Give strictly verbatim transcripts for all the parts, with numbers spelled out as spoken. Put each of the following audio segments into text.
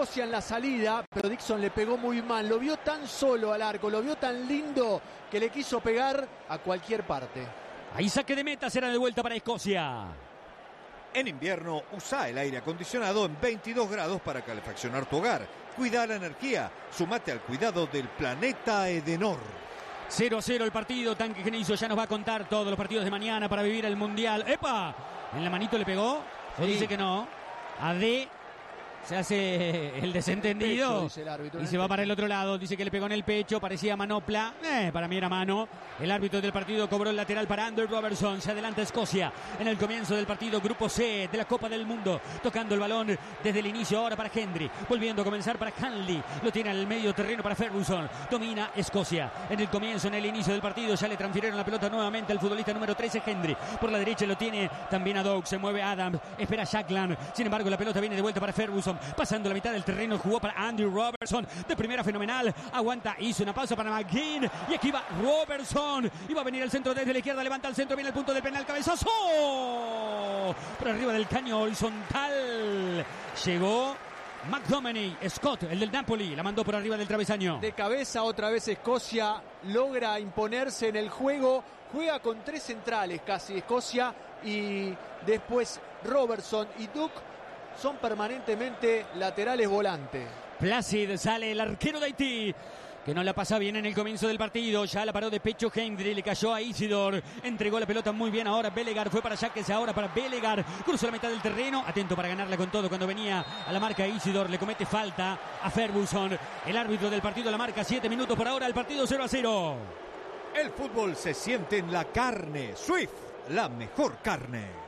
Escocia en la salida, pero Dixon le pegó muy mal. Lo vio tan solo al arco, lo vio tan lindo que le quiso pegar a cualquier parte. Ahí saque de meta, será de vuelta para Escocia. En invierno, usa el aire acondicionado en veintidós grados para calefaccionar tu hogar. Cuida la energía. Sumate al cuidado del planeta Edenor. cero a cero el partido. Tanque Genizo ya nos va a contar todos los partidos de mañana para vivir el Mundial. ¡Epa! ¿En la manito le pegó? ¿O sí. Dice que no? A D se hace el desentendido pecho, el y se va para el otro lado. Dice que le pegó en el pecho, parecía manopla. Eh, para mí era mano. El árbitro del partido cobró el lateral para Andrew Robertson. Se adelanta Escocia en el comienzo del partido. Grupo C de la Copa del Mundo. Tocando el balón desde el inicio ahora para Hendry. Volviendo a comenzar para Hanley. Lo tiene al medio terreno para Ferguson. Domina Escocia. En el comienzo, en el inicio del partido, ya le transfirieron la pelota nuevamente al futbolista número trece, Hendry. Por la derecha lo tiene también a Doug. Se mueve Adams. Espera Shackland. Sin embargo, la pelota viene de vuelta para Ferguson. Pasando la mitad del terreno, jugó para Andrew Robertson. De primera fenomenal. Aguanta. Hizo una pausa para McGinn. Y aquí va Robertson. Y va a venir el centro desde la izquierda. Levanta el centro. Viene el punto del penal. Cabezazo. Por arriba del caño horizontal. Llegó McDominay. Scott, el del Napoli. La mandó por arriba del travesaño. De cabeza otra vez Escocia. Logra imponerse en el juego. Juega con tres centrales casi Escocia. Y después Robertson y Duke son permanentemente laterales volantes. Placid, sale el arquero de Haití, que no la pasa bien en el comienzo del partido. Ya la paró de pecho Hendry, le cayó a Isidor. Entregó la pelota muy bien ahora Belegar. Fue para Jacques, ahora para Belegar. Cruzó la mitad del terreno, atento para ganarla con todo. Cuando venía a la marca Isidor, le comete falta a Ferguson. El árbitro del partido la marca. siete minutos por ahora, el partido cero a cero. El fútbol se siente en la carne. Swift, la mejor carne.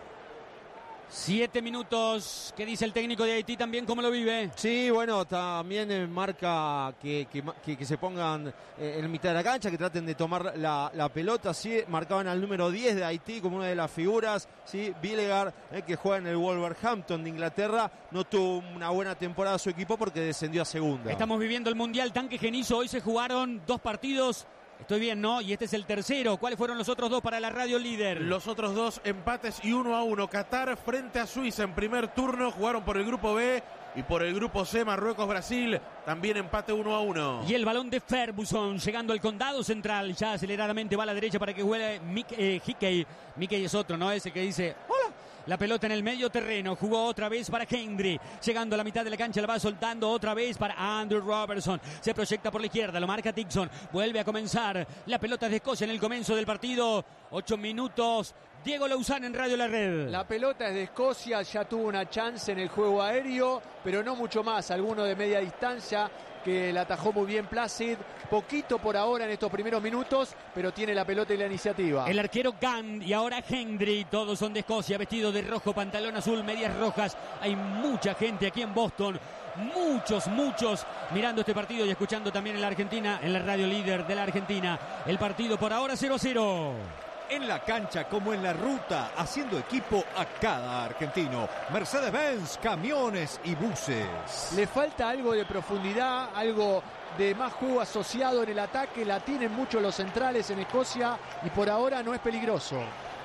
Siete minutos. ¿Qué dice el técnico de Haití también? ¿Cómo lo vive? Sí, bueno, también marca que, que, que, que se pongan eh, en mitad de la cancha, que traten de tomar la, la pelota. Sí, marcaban al número diez de Haití como una de las figuras. Sí, Billegar, eh, que juega en el Wolverhampton de Inglaterra, no tuvo una buena temporada su equipo porque descendió a segunda. Estamos viviendo el Mundial Tanque Genizo. Hoy se jugaron dos partidos. Estoy bien, ¿no? Y este es el tercero. ¿Cuáles fueron los otros dos para la radio líder? Los otros dos empates y uno a uno. Qatar frente a Suiza en primer turno. Jugaron por el grupo B y por el grupo C, Marruecos-Brasil. También empate uno a uno. Y el balón de Ferguson llegando al condado central. Ya aceleradamente va a la derecha para que juegue Mick, eh, Hickey. Mickey es otro, ¿no? Ese que dice ¡hola! La pelota en el medio terreno. Jugó otra vez para Hendry. Llegando a la mitad de la cancha. La va soltando otra vez para Andrew Robertson. Se proyecta por la izquierda. Lo marca Dixon. Vuelve a comenzar. La pelota es de Escocia en el comienzo del partido. Ocho minutos. Diego Lauzán en Radio La Red. La pelota es de Escocia. Ya tuvo una chance en el juego aéreo, pero no mucho más. Alguno de media distancia que la atajó muy bien Placid. Poquito por ahora en estos primeros minutos, pero tiene la pelota y la iniciativa. El arquero Gant y ahora Hendry. Todos son de Escocia, vestido de rojo, pantalón azul, medias rojas. Hay mucha gente aquí en Boston. Muchos, muchos mirando este partido y escuchando también en la Argentina, en la radio líder de la Argentina. El partido por ahora cero a cero. En la cancha como en la ruta, haciendo equipo a cada argentino. Mercedes-Benz, camiones y buses. Le falta algo de profundidad, algo de más juego asociado en el ataque. La tienen mucho los centrales en Escocia y por ahora no es peligroso.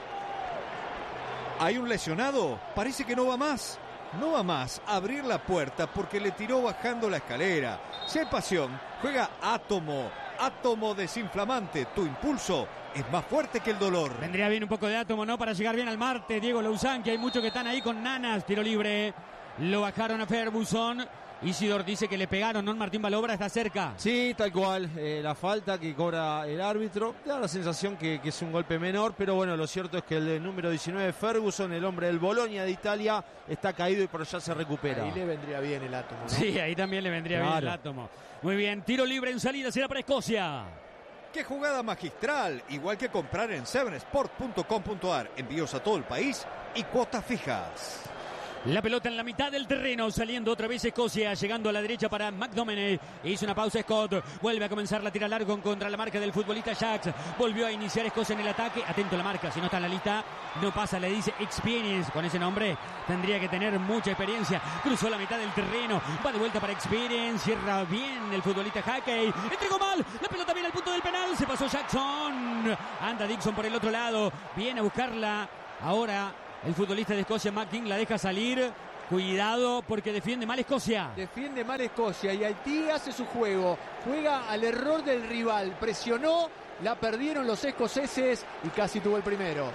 ¿Hay un lesionado? Parece que no va más. No va más a abrir la puerta porque le tiró bajando la escalera. Si hay pasión, juega Átomo. Átomo desinflamante. Tu impulso es más fuerte que el dolor. Vendría bien un poco de Átomo, ¿no? Para llegar bien al Marte. Diego Lauzán, que hay muchos que están ahí con nanas. Tiro libre. Lo bajaron a Ferguson. Isidor dice que le pegaron, ¿no? Martín Balobra está cerca. Sí, tal cual. Eh, la falta que cobra el árbitro. Da la sensación que, que es un golpe menor, pero bueno, lo cierto es que el de número diecinueve, Ferguson, el hombre del Bolonia de Italia, está caído y por allá se recupera. Ahí le vendría bien el átomo, ¿no? Sí, ahí también le vendría claro. bien el átomo. Muy bien, tiro libre en salida, será para Escocia. ¡Qué jugada magistral! Igual que comprar en seven sport punto com punto a r. Envíos a todo el país y cuotas fijas. La pelota en la mitad del terreno, saliendo otra vez Escocia, llegando a la derecha para McDominay. Hizo una pausa Scott, vuelve a comenzar la tira largo contra la marca del futbolista Jacques. Volvió a iniciar Escocia en el ataque, atento a la marca, si no está en la lista, no pasa, le dice Experience. Con ese nombre tendría que tener mucha experiencia. Cruzó la mitad del terreno, va de vuelta para Experience, cierra bien el futbolista Hackey. Entregó mal, la pelota viene al punto del penal, se pasó Jackson. Anda Dixon por el otro lado, viene a buscarla ahora. El futbolista de Escocia, McGinn, la deja salir. Cuidado porque defiende mal Escocia. Defiende mal Escocia y Haití hace su juego. Juega al error del rival. Presionó, la perdieron los escoceses y casi tuvo el primero.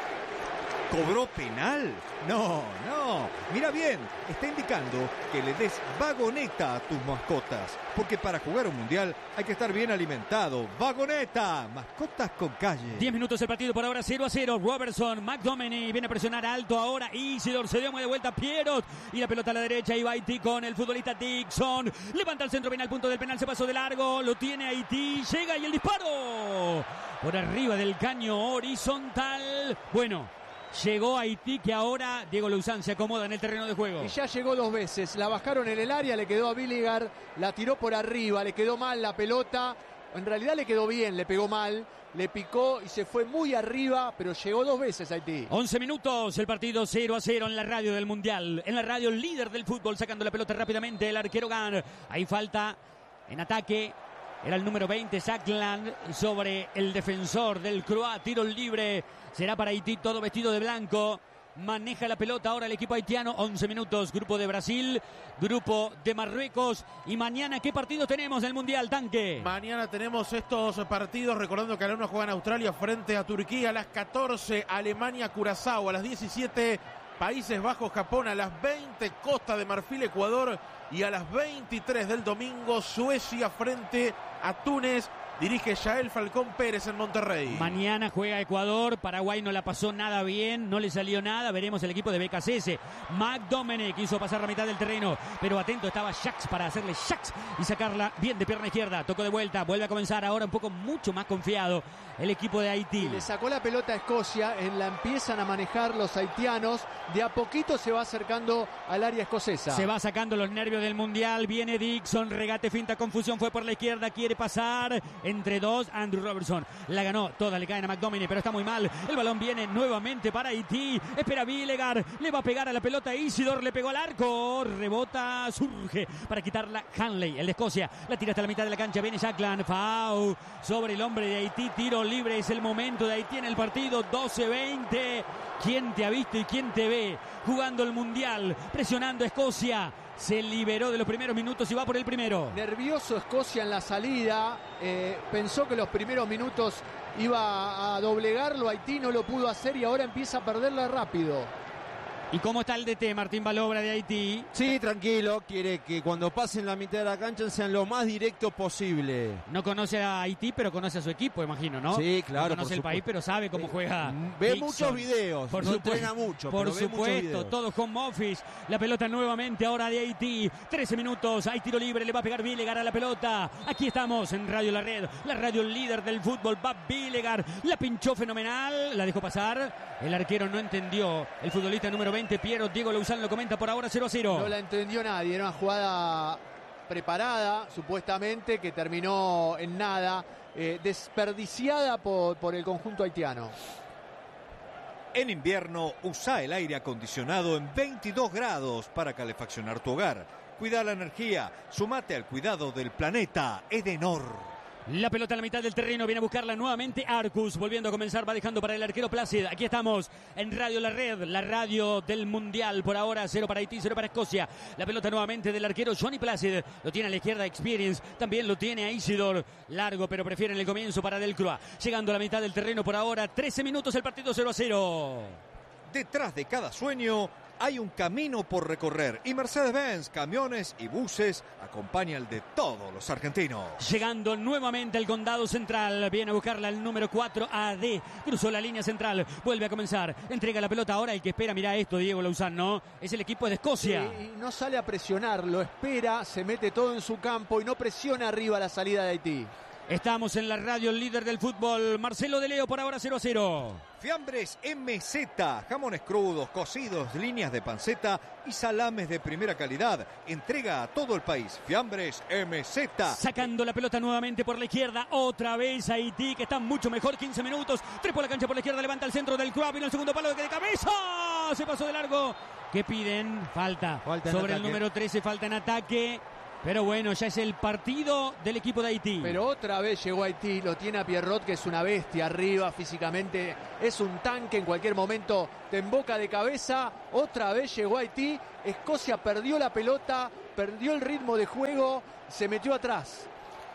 ¿Cobró penal? No, no. Mira bien, está indicando que le des vagoneta a tus mascotas. Porque para jugar un mundial hay que estar bien alimentado. ¡Vagoneta! Mascotas con calle. diez minutos el partido por ahora, cero a cero. Robertson, McDominay viene a presionar alto ahora. Isidor se dio muy de vuelta. Pierrot y la pelota a la derecha. Y va Haití con el futbolista Dixon. Levanta el centro, viene al punto del penal. Se pasó de largo. Lo tiene Haití. Llega y el disparo. Por arriba del caño horizontal. Bueno. Llegó Haití, que ahora Diego Luzán se acomoda en el terreno de juego. Y ya llegó dos veces. La bajaron en el área, le quedó a Vilegar, la tiró por arriba, le quedó mal la pelota. En realidad le quedó bien, le pegó mal, le picó y se fue muy arriba, pero llegó dos veces Haití. once minutos, el partido cero a cero en la radio del Mundial. En la radio líder del fútbol, sacando la pelota rápidamente el arquero Gan. Hay falta en ataque. Era el número veinte, Saklan, sobre el defensor del Croat. Tiro libre. Será para Haití, todo vestido de blanco. Maneja la pelota ahora el equipo haitiano. once minutos, grupo de Brasil, grupo de Marruecos. Y mañana, ¿qué partidos tenemos del Mundial, Tanque? Mañana tenemos estos partidos, recordando que a la una juega en Australia frente a Turquía. A las catorce, Alemania, Curazao. A las diecisiete, Países Bajos, Japón. A las veinte, Costa de Marfil, Ecuador. Y a las veintitrés del domingo, Suecia frente a Túnez. Dirige Yael Falcón Pérez en Monterrey. Mañana juega Ecuador. Paraguay no la pasó nada bien, no le salió nada. Veremos el equipo de B K C S. McDominay quiso pasar la mitad del terreno, pero atento estaba Shax para hacerle Shax y sacarla bien de pierna izquierda. Tocó de vuelta, vuelve a comenzar ahora un poco mucho más confiado el equipo de Haití. Y le sacó la pelota a Escocia, en la empiezan a manejar los haitianos. De a poquito se va acercando al área escocesa. Se va sacando los nervios del Mundial. Viene Dixon, regate, finta, confusión. Fue por la izquierda, quiere pasar. Entre dos, Andrew Robertson la ganó, toda le caen a McDominay, pero está muy mal. El balón viene nuevamente para Haití. Espera Vilegar, le va a pegar a la pelota. Isidor le pegó al arco, rebota, surge para quitarla Hanley, el de Escocia. La tira hasta la mitad de la cancha, viene Saklan, Fau sobre el hombre de Haití. Tiro libre, es el momento de Haití en el partido. doce veinte. ¿Quién te ha visto y quién te ve jugando el Mundial? Presionando a Escocia. Se liberó de los primeros minutos y va por el primero. Nervioso Escocia en la salida. Eh, pensó que los primeros minutos iba a doblegarlo. Haití no lo pudo hacer y ahora empieza a perderla rápido. ¿Y cómo está el D T Martín Balobra de Haití? Sí, tranquilo. Quiere que cuando pasen la mitad de la cancha sean lo más directo posible. No conoce a Haití, pero conoce a su equipo, imagino, ¿no? Sí, claro. No conoce el supuesto. país, pero sabe cómo juega. Ve Dixon. muchos videos. Por no supuesto, entrena mucho, por pero ve muchos supuesto, videos. todo home office. La pelota nuevamente ahora de Haití. trece minutos, hay tiro libre, le va a pegar Vilegar a la pelota. Aquí estamos en Radio La Red, la radio líder del fútbol. Va Vilegar, la pinchó fenomenal, la dejó pasar. El arquero no entendió. El futbolista número veinte, Piero Diego Luzán, lo comenta por ahora cero a cero. No la entendió nadie, era una jugada preparada, supuestamente, que terminó en nada, eh, desperdiciada por, por el conjunto haitiano. En invierno, usa el aire acondicionado en veintidós grados para calefaccionar tu hogar. Cuida la energía, sumate al cuidado del planeta Edenor. La pelota en la mitad del terreno, viene a buscarla nuevamente Arcus, volviendo a comenzar, va dejando para el arquero Placid. Aquí estamos en Radio La Red, la radio del Mundial. Por ahora, cero para Haití, cero para Escocia. La pelota nuevamente del arquero Johnny Placid, lo tiene a la izquierda Experience, también lo tiene a Isidor. Largo, pero prefieren el comienzo para Delcroix. Llegando a la mitad del terreno por ahora, trece minutos el partido cero a cero. Detrás de cada sueño hay un camino por recorrer y Mercedes-Benz, camiones y buses acompaña el de todos los argentinos. Llegando nuevamente al condado central, viene a buscarla el número cuatro, A D, cruzó la línea central, vuelve a comenzar, entrega la pelota ahora, el que espera, mira esto, Diego Luzán, ¿no? Es el equipo de Escocia. Y, y no sale a presionar, lo espera, se mete todo en su campo y no presiona arriba la salida de Haití. Estamos en la radio líder del fútbol. Marcelo de Leo por ahora cero a cero. Fiambres M Z, jamones crudos, cocidos, líneas de panceta y salames de primera calidad. Entrega a todo el país. Fiambres M Z. Sacando la pelota nuevamente por la izquierda. Otra vez Haití, que está mucho mejor. quince minutos. Tres por la cancha por la izquierda. Levanta el centro del Croat. Vino el segundo palo de cabeza. Se pasó de largo. ¿Qué piden? Falta. Falta en sobre el ataque. número trece. Falta en ataque. Pero bueno, ya es el partido del equipo de Haití. Pero otra vez llegó Haití, lo tiene a Pierrot, que es una bestia arriba físicamente, es un tanque, en cualquier momento te emboca de cabeza. Otra vez llegó Haití, Escocia perdió la pelota, perdió el ritmo de juego, se metió atrás.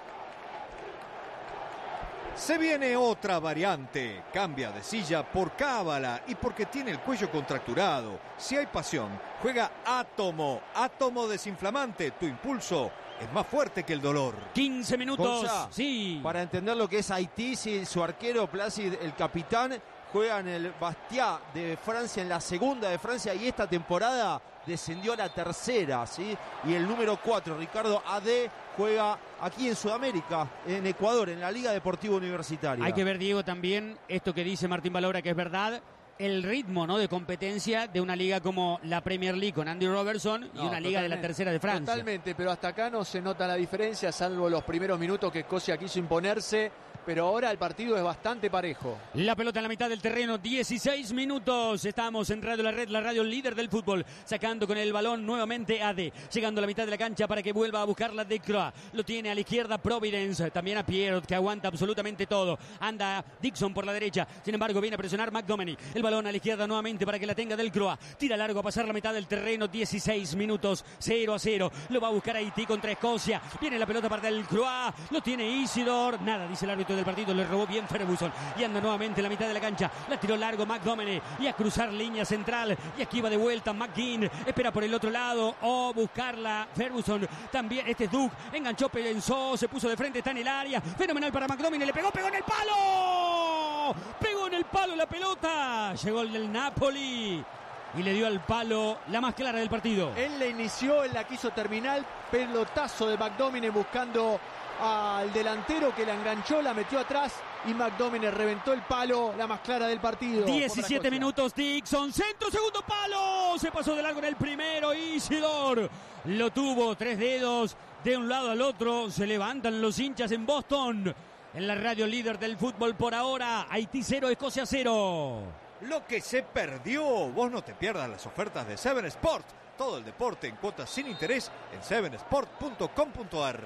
Se viene otra variante, cambia de silla por cábala y porque tiene el cuello contracturado. Si hay pasión, juega Átomo, Átomo desinflamante, tu impulso es más fuerte que el dolor. quince minutos, Gonza, sí. Para entender lo que es Haití, sí, su arquero Placid, el capitán, juega en el Bastia de Francia, en la segunda de Francia, y esta temporada descendió a la tercera, ¿sí? Y el número cuatro, Ricardo Ade, juega aquí en Sudamérica, en Ecuador, en la Liga Deportiva Universitaria. Hay que ver, Diego, también esto que dice Martín Balobra, que es verdad, el ritmo, ¿no?, de competencia de una liga como la Premier League con Andy Robertson y No, una liga de la tercera de Francia. Totalmente, pero hasta acá no se nota la diferencia, salvo los primeros minutos que Escocia quiso imponerse, pero ahora el partido es bastante parejo. La pelota en la mitad del terreno, dieciséis minutos. Estamos en Radio La Red, la radio líder del fútbol. Sacando con el balón nuevamente Ade. Llegando a la mitad de la cancha para que vuelva a buscarla de Croix. Lo tiene a la izquierda Providence. También a Pierrot, que aguanta absolutamente todo. Anda Dixon por la derecha. Sin embargo, viene a presionar McDominay. El balón a la izquierda nuevamente para que la tenga del Croix. Tira largo a pasar la mitad del terreno. dieciséis minutos. cero a cero. Lo va a buscar Haití contra Escocia. Viene la pelota para del Croix. Lo tiene Isidor. Nada, dice el árbitro del partido, le robó bien Ferguson y anda nuevamente en la mitad de la cancha, la tiró largo McDominay y a cruzar línea central, y aquí va de vuelta McGinn, espera por el otro lado, o oh, buscarla Ferguson, también este es Duke, enganchó, pensó, se puso de frente, está en el área, fenomenal para McDominay, le pegó, pegó en el palo, pegó en el palo la pelota, llegó el del Napoli y le dio al palo la más clara del partido. Él la inició, él la quiso terminar, pelotazo de McDominay buscando al delantero, que la enganchó, la metió atrás y McDominay reventó el palo, la más clara del partido. diecisiete minutos, Dixon, centro, segundo palo, se pasó de largo en el primero, Isidor lo tuvo, tres dedos de un lado al otro, se levantan los hinchas en Boston, en la radio líder del fútbol por ahora, Haití cero, Escocia cero. Lo que se perdió, vos no te pierdas las ofertas de Seven Sport, todo el deporte en cuotas sin interés en seven sport punto com punto a r.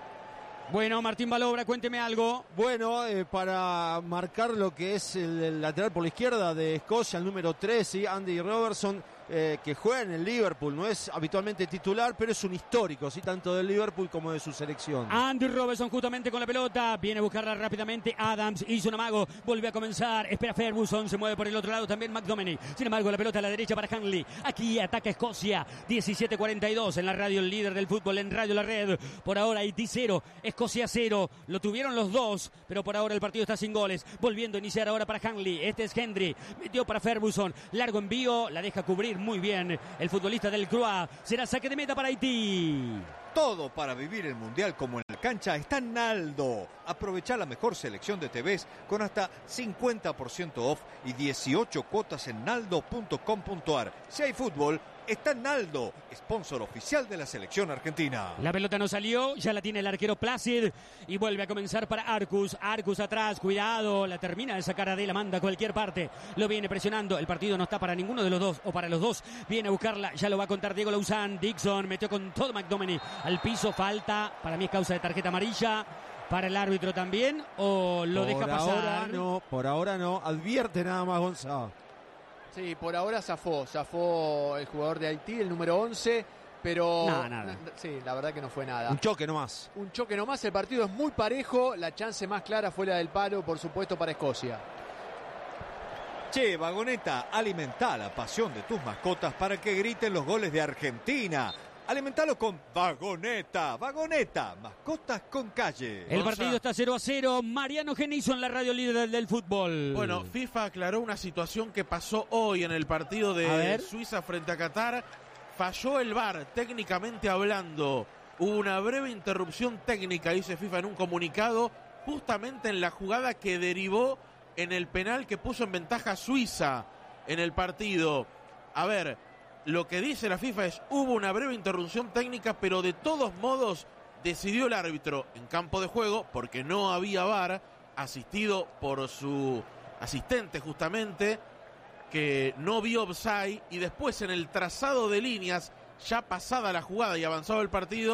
Bueno, Martín Balobra, cuénteme algo. Bueno, eh, para marcar lo que es el, el lateral por la izquierda de Escocia, el número tres, ¿sí? Andy Robertson, eh, que juega en el Liverpool, no es habitualmente titular, pero es un histórico, ¿sí? Tanto del Liverpool como de su selección. Andy Robertson justamente con la pelota, viene a buscarla rápidamente, Adams hizo un amago, vuelve a comenzar, espera Ferguson, se mueve por el otro lado también McDominay, sin embargo la pelota a la derecha para Hanley, aquí ataca Escocia, diecisiete cuarenta y dos en la radio líder del fútbol, en Radio La Red, por ahora Haití cero, Escocia cero, lo tuvieron los dos, pero por ahora el partido está sin goles, volviendo a iniciar ahora para Hanley, este es Henry, metió para Ferguson, largo envío, la deja cubrir muy bien el futbolista del Croix, será saque de meta para Haití. Todo para vivir el Mundial como en la cancha está en Naldo. Aprovecha la mejor selección de T Vs con hasta cincuenta por ciento off y dieciocho cuotas en naldo punto com punto a r. Si hay fútbol, está en Naldo, sponsor oficial de la selección argentina. La pelota no salió, ya la tiene el arquero Placid y vuelve a comenzar para Arcus. Arcus atrás, cuidado, la termina de sacar a De, la manda a cualquier parte. Lo viene presionando, el partido no está para ninguno de los dos o para los dos. Viene a buscarla, ya lo va a contar Diego Lauzán. Dixon metió con todo McDominay al piso, falta, para mí es causa de tarjeta amarilla. Para el árbitro también, o lo por deja pasar. Ahora no, por ahora no, advierte nada más Gonzalo. Sí, por ahora zafó, zafó el jugador de Haití, el número once, pero... No, nada. Sí, la verdad que no fue nada. Un choque nomás. Un choque nomás, el partido es muy parejo, la chance más clara fue la del palo, por supuesto, para Escocia. Che, Vagoneta, alimenta la pasión de tus mascotas para que griten los goles de Argentina. Alimentalo con Vagoneta, Vagoneta, mascotas con calle. El partido está cero a cero. Mariano Genizo en la radio líder del, del fútbol. Bueno, FIFA aclaró una situación que pasó hoy en el partido de Suiza frente a Qatar. Falló el V A R, técnicamente hablando. Hubo una breve interrupción técnica, dice FIFA en un comunicado, justamente en la jugada que derivó en el penal que puso en ventaja Suiza en el partido. A ver, lo que dice la FIFA es, hubo una breve interrupción técnica, pero de todos modos decidió el árbitro en campo de juego, porque no había V A R, asistido por su asistente justamente, que no vio offside, y después en el trazado de líneas, ya pasada la jugada y avanzado el partido,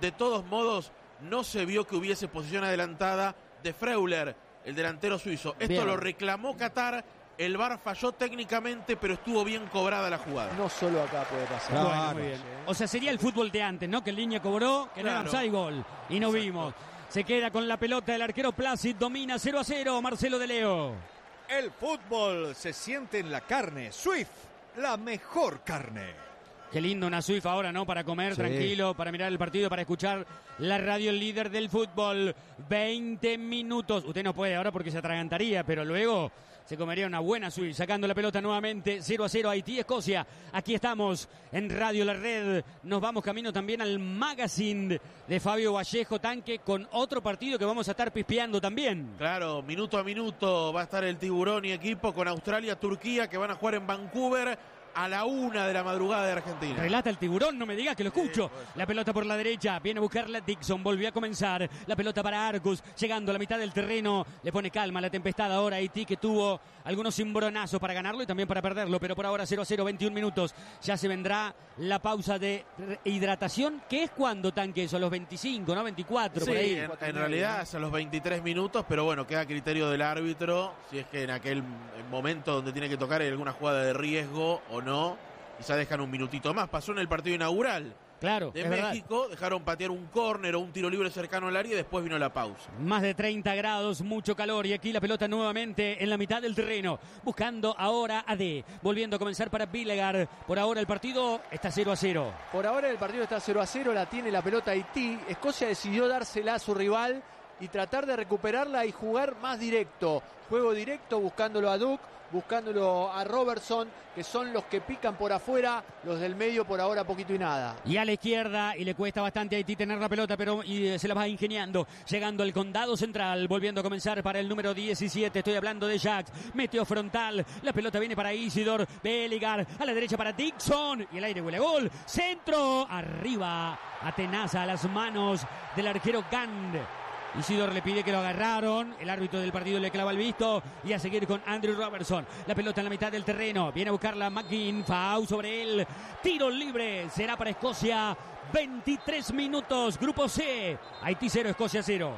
De todos modos, no se vio que hubiese posición adelantada de Freuler, el delantero suizo. Esto Bien. lo reclamó Qatar, el V A R falló técnicamente, pero estuvo bien cobrada la jugada. No solo acá puede pasar. Bueno, Claro. muy bien. O sea, sería el fútbol de antes, ¿no? Que el línea cobró, que Claro. no era offside, gol. Y no Exacto. vimos. Se queda con la pelota el arquero Placid, domina cero a cero, Marcelo de Leo. El fútbol se siente en la carne. Swift, la mejor carne. Qué lindo una Swift ahora, ¿no? Para comer Sí. tranquilo, para mirar el partido, para escuchar la radio líder del fútbol. veinte minutos. Usted no puede ahora porque se atragantaría, pero luego se comería una buena Swift. Sacando la pelota nuevamente. cero a cero Haití-Escocia. Aquí estamos en Radio La Red. Nos vamos camino también al magazine de Fabio Vallejo Tanque con otro partido que vamos a estar pispeando también. Claro, minuto a minuto va a estar el Tiburón y equipo con Australia, Turquía, que van a jugar en Vancouver a la una de la madrugada de Argentina. Relata el Tiburón, no me digas que lo escucho. Sí, puede ser. La pelota por la derecha, viene a buscarla Dixon, volvió a comenzar. La pelota para Arcus, llegando a la mitad del terreno. Le pone calma a la tempestad ahora Haití, que tuvo algunos cimbronazos para ganarlo y también para perderlo. Pero por ahora cero a cero, veintiún minutos. Ya se vendrá la pausa de hidratación. ¿Qué es cuando, Tanque? Eso, a los veinticinco, ¿no? veinticuatro, Sí, por ahí. en, en realidad es a los veintitrés minutos, pero bueno, queda a criterio del árbitro si es que en aquel momento donde tiene que tocar hay alguna jugada de riesgo o no. Quizá dejan un minutito más. Pasó en el partido inaugural Claro, de es verdad. México, dejaron patear un córner o un tiro libre cercano al área y después vino la pausa. Más de treinta grados, mucho calor y aquí la pelota nuevamente en la mitad del terreno. Buscando ahora a D. Volviendo a comenzar para Vilegar. Por ahora el partido está cero a cero. Por ahora el partido está cero a cero, la tiene la pelota Haití. Escocia decidió dársela a su rival y tratar de recuperarla y jugar más directo. Juego directo buscándolo a Duke, buscándolo a Robertson, que son los que pican por afuera, los del medio por ahora poquito y nada. Y a la izquierda, y le cuesta bastante a Haití tener la pelota, pero y, eh, se la va ingeniando. Llegando al condado central, volviendo a comenzar para el número diecisiete. Estoy hablando de Jax. Meteo frontal. La pelota viene para Isidor. Belligar. A la derecha para Dixon. Y el aire huele a gol. Centro. Arriba. Atenaza a las manos del arquero Gand. Isidor le pide que lo agarraron, el árbitro del partido le clava el visto y a seguir con Andrew Robertson. La pelota en la mitad del terreno, viene a buscarla McGinn, Fau sobre él, tiro libre, será para Escocia, veintitrés minutos, grupo C, Haití cero, Escocia cero.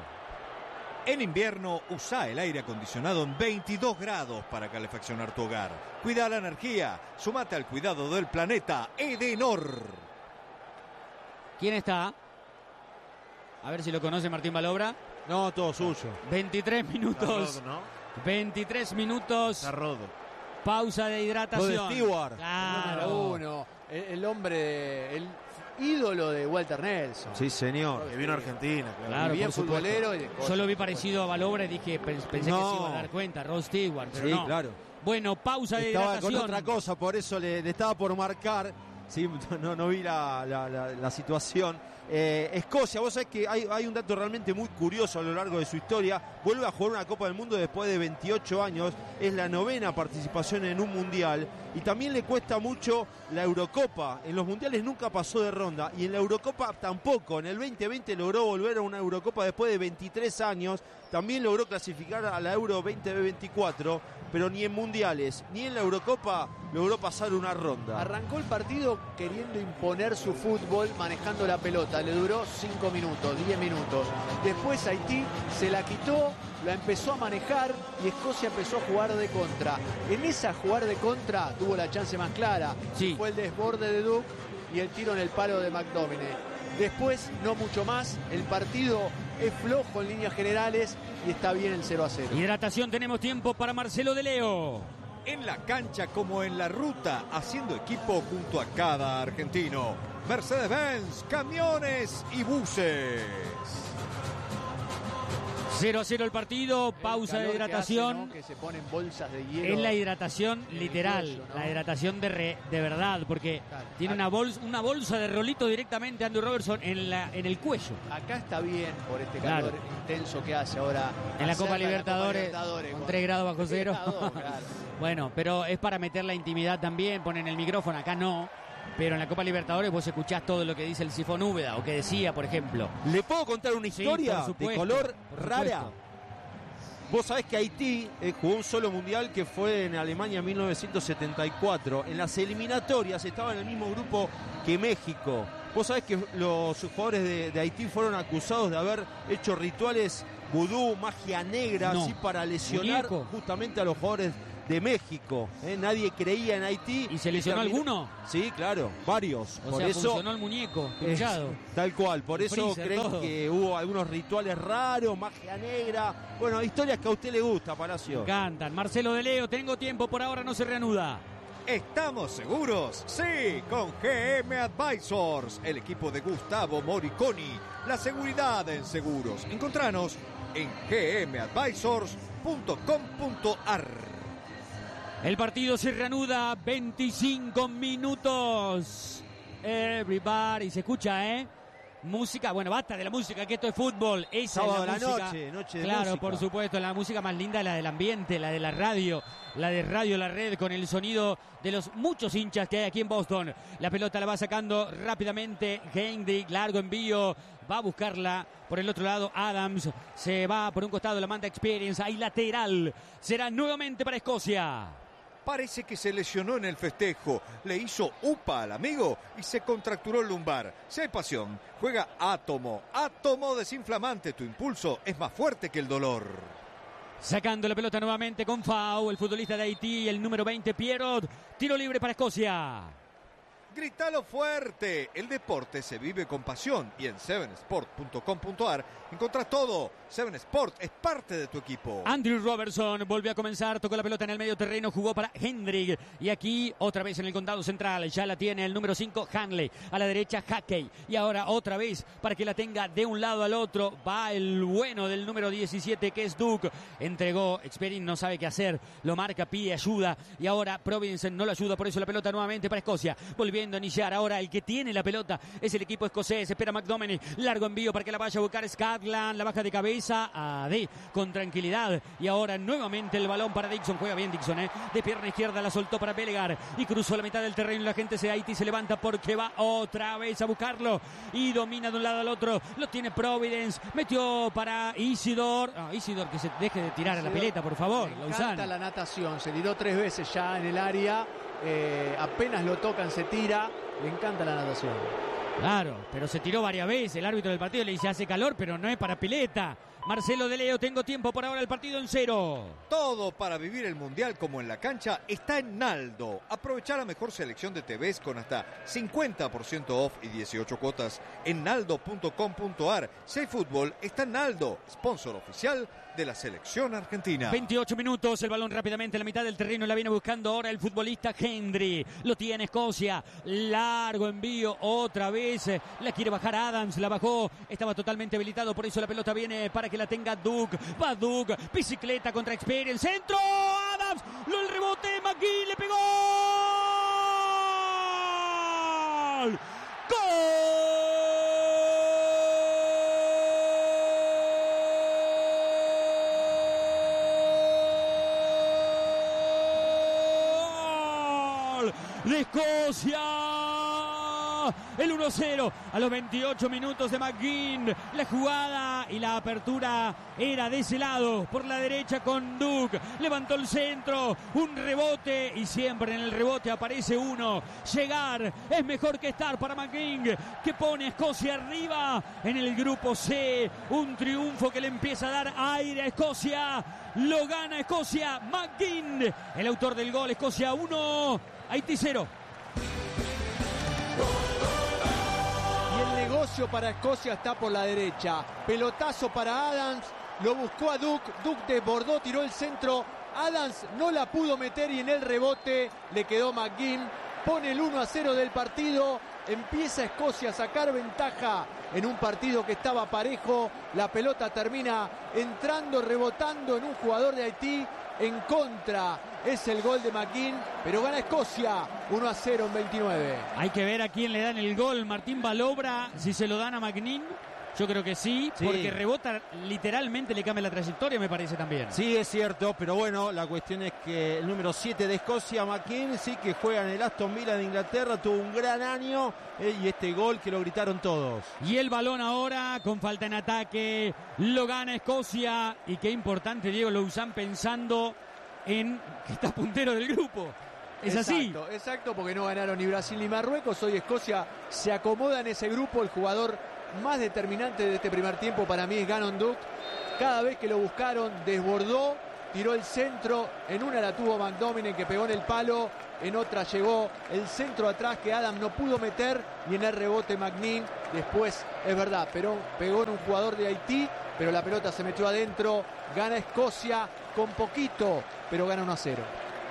En invierno, usa el aire acondicionado en veintidós grados para calefaccionar tu hogar. Cuida la energía, sumate al cuidado del planeta Edenor. ¿Quién está? A ver si lo conoce Martín Balobra. No, todo suyo. veintitrés minutos. Está rodo, ¿no? veintitrés minutos. Está rodo. Pausa de hidratación. Rod Stewart. Claro. Número uno, el, el hombre, el ídolo de Walter Nelson. Sí, señor. Que vino a Argentina, claro. Claro, bien por supuesto. futbolero. Y de cosas, Yo lo vi por parecido a Balobra y dije, pens- pensé No. que se iba a dar cuenta, Rod Stewart, pero Sí, no. claro. Bueno, pausa de Estaba hidratación. con otra cosa, por eso le, le estaba por marcar. Sí, no, no vi la, la- la- la situación. Eh, Escocia, vos sabés que hay, hay un dato realmente muy curioso a lo largo de su historia. Vuelve a jugar una Copa del Mundo después de veintiocho años. Es la novena participación en un mundial. Y también le cuesta mucho la Eurocopa. En los mundiales nunca pasó de ronda. Y en la Eurocopa tampoco. En el veinte veinte logró volver a una Eurocopa después de veintitrés años. También logró clasificar a la Euro veinte veinticuatro. Pero ni en mundiales ni en la Eurocopa logró pasar una ronda. Arrancó el partido queriendo imponer su fútbol, manejando la pelota. Le duró cinco minutos, diez minutos. Después Haití se la quitó, la empezó a manejar y Escocia empezó a jugar de contra. En esa jugar de contra tuvo la chance más clara. Sí. Fue el desborde de Duke y el tiro en el palo de McDominay. Después, no mucho más. El partido es flojo en líneas generales y está bien el cero a cero. Hidratación, tenemos tiempo para Marcelo de Leo. En la cancha como en la ruta, haciendo equipo junto a cada argentino. Mercedes-Benz, camiones y buses. cero a cero el partido, El pausa de calor que hidratación. hace, ¿no? Que se ponen bolsas de hielo. Es la hidratación en el literal, cuello, ¿no? la hidratación de, re- de verdad, porque Claro. tiene una bolsa, una bolsa de rolito directamente Andrew Robertson en, la, en el cuello. Acá está bien por este Claro. calor intenso que hace ahora. En la hacerla Copa en Libertadores, Libertadores, con con tres grados bajo cero. tres grados, claro. Bueno, pero es para meter la intimidad también, ponen el micrófono, acá no. Pero en la Copa Libertadores vos escuchás todo lo que dice el Sifón Úbeda o que decía, por ejemplo. ¿Le puedo contar una Sí, historia por supuesto, de color por rara? supuesto. Vos sabés que Haití eh, jugó un solo mundial que fue en Alemania en mil novecientos setenta y cuatro. En las eliminatorias estaba en el mismo grupo que México. Vos sabés que los jugadores de, de Haití fueron acusados de haber hecho rituales vudú, magia negra, no. así para lesionar Muñeco. justamente a los jugadores de México. ¿eh? Nadie creía en Haití. ¿Y se lesionó terminó... alguno? Sí, claro, varios. O por sea, eso funcionó el muñeco, pinchado. Es, tal cual, por El eso freezer, creen todo. que hubo algunos rituales raros, magia negra. Bueno, historias que a usted le gusta, Palacio. Me encantan. Marcelo de Leo, tengo tiempo, por ahora no se reanuda. ¿Estamos seguros? Sí, con G M Advisors, el equipo de Gustavo Moriconi. La seguridad en seguros. Encontranos en g m advisors punto com punto a r. El partido se reanuda, veinticinco minutos. Everybody, se escucha, ¿eh? Música, bueno, basta de la música, que esto es fútbol. Esa Sábado es la a la música. noche, noche de Claro, música. por supuesto, la música más linda, la del ambiente, la de la radio, la de Radio La Red, con el sonido de los muchos hinchas que hay aquí en Boston. La pelota la va sacando rápidamente Hendrick, largo envío, va a buscarla por el otro lado. Adams se va por un costado, la manda Experience, hay lateral. Será nuevamente para Escocia. Parece que se lesionó en el festejo, le hizo upa al amigo y se contracturó el lumbar. Si hay pasión, juega Átomo. Átomo desinflamante, tu impulso es más fuerte que el dolor. Sacando la pelota nuevamente con Fau, el futbolista de Haití, el número veinte, Pierrot. Tiro libre para Escocia. Grítalo fuerte, el deporte se vive con pasión y en seven sport punto com punto a r encontrás todo. Seven Sport es parte de tu equipo. Andrew Robertson volvió a comenzar, tocó la pelota en el medio terreno, jugó para Hendrick y aquí otra vez en el condado central, ya la tiene el número cinco, Hanley, a la derecha Hackey y ahora otra vez para que la tenga de un lado al otro, va el bueno del número diecisiete que es Duke, entregó, Experience no sabe qué hacer, lo marca, pide ayuda y ahora Providence no lo ayuda, por eso la pelota nuevamente para Escocia, volviendo a iniciar, ahora el que tiene la pelota es el equipo escocés, espera McDominay, largo envío para que la vaya a buscar Scotland, la baja de cabeza a D con tranquilidad y ahora nuevamente el balón para Dixon, juega bien Dixon, ¿eh? De pierna izquierda la soltó para Belegar y cruzó la mitad del terreno, la gente de Haití se levanta porque va otra vez a buscarlo y domina de un lado al otro, lo tiene Providence, metió para Isidor, ah, Isidor que se deje de tirar Isidor, a la pileta por favor, le Lausanne. encanta la natación, se tiró tres veces ya en el área, eh, apenas lo tocan se tira, le encanta la natación. Claro, pero se tiró varias veces, el árbitro del partido le dice hace calor pero no es para pileta. Marcelo de Leo, tengo tiempo por ahora, el partido en cero. Todo para vivir el Mundial como en la cancha está en Naldo. Aprovecha la mejor selección de T Vs con hasta cincuenta por ciento off y dieciocho cuotas en naldo punto com punto a r. Si hay fútbol, está en Naldo, sponsor oficial de la selección argentina. veintiocho minutos, el balón rápidamente en la mitad del terreno, la viene buscando ahora el futbolista Hendry. Lo tiene Escocia, largo envío, otra vez, la quiere bajar Adams, la bajó, estaba totalmente habilitado, por eso la pelota viene para que la tenga Duke, va Duke, bicicleta contra Experience, centro, Adams, lo el rebote, McGee le pegó, ¡gol! ¡Gol de Escocia! El uno cero a los veintiocho minutos de McGinn. La jugada y la apertura era de ese lado, por la derecha con Duke. Levantó el centro, un rebote y siempre en el rebote aparece uno. Llegar es mejor que estar para McGinn, que pone a Escocia arriba en el grupo C. Un triunfo que le empieza a dar aire a Escocia. Lo gana Escocia, McGinn, el autor del gol. Escocia uno, Haití cero. Y el negocio para Escocia está por la derecha. Pelotazo para Adams, lo buscó a Duke, Duke desbordó, tiró el centro. Adams no la pudo meter y en el rebote le quedó McGinn. Pone el uno a cero del partido. Empieza Escocia a sacar ventaja en un partido que estaba parejo. La pelota termina entrando, rebotando en un jugador de Haití. En contra es el gol de McGinn, pero gana Escocia uno a cero en veintinueve. Hay que ver a quién le dan el gol. Martín Balobra, si se lo dan a McGinn. Yo creo que sí, Sí. porque rebota, literalmente le cambia la trayectoria, me parece también. Sí, es cierto, pero bueno, la cuestión es que el número siete de Escocia, McGinn, sí que juega en el Aston Villa de Inglaterra, tuvo un gran año eh, y este gol que lo gritaron todos. Y el balón ahora, con falta en ataque, lo gana Escocia. Y qué importante, Diego Lausanne, pensando en que está puntero del grupo. Es así. Exacto, exacto, porque no ganaron ni Brasil ni Marruecos. Hoy Escocia se acomoda en ese grupo. El jugador más determinante de este primer tiempo para mí es Gannon Duck. Cada vez que lo buscaron, desbordó, tiró el centro. En una la tuvo McDominay, que pegó en el palo. En otra llegó el centro atrás que Adam no pudo meter. Y en el rebote McNeil. Después, es verdad, pero pegó en un jugador de Haití, pero la pelota se metió adentro. Gana Escocia con poquito, pero gana uno a cero.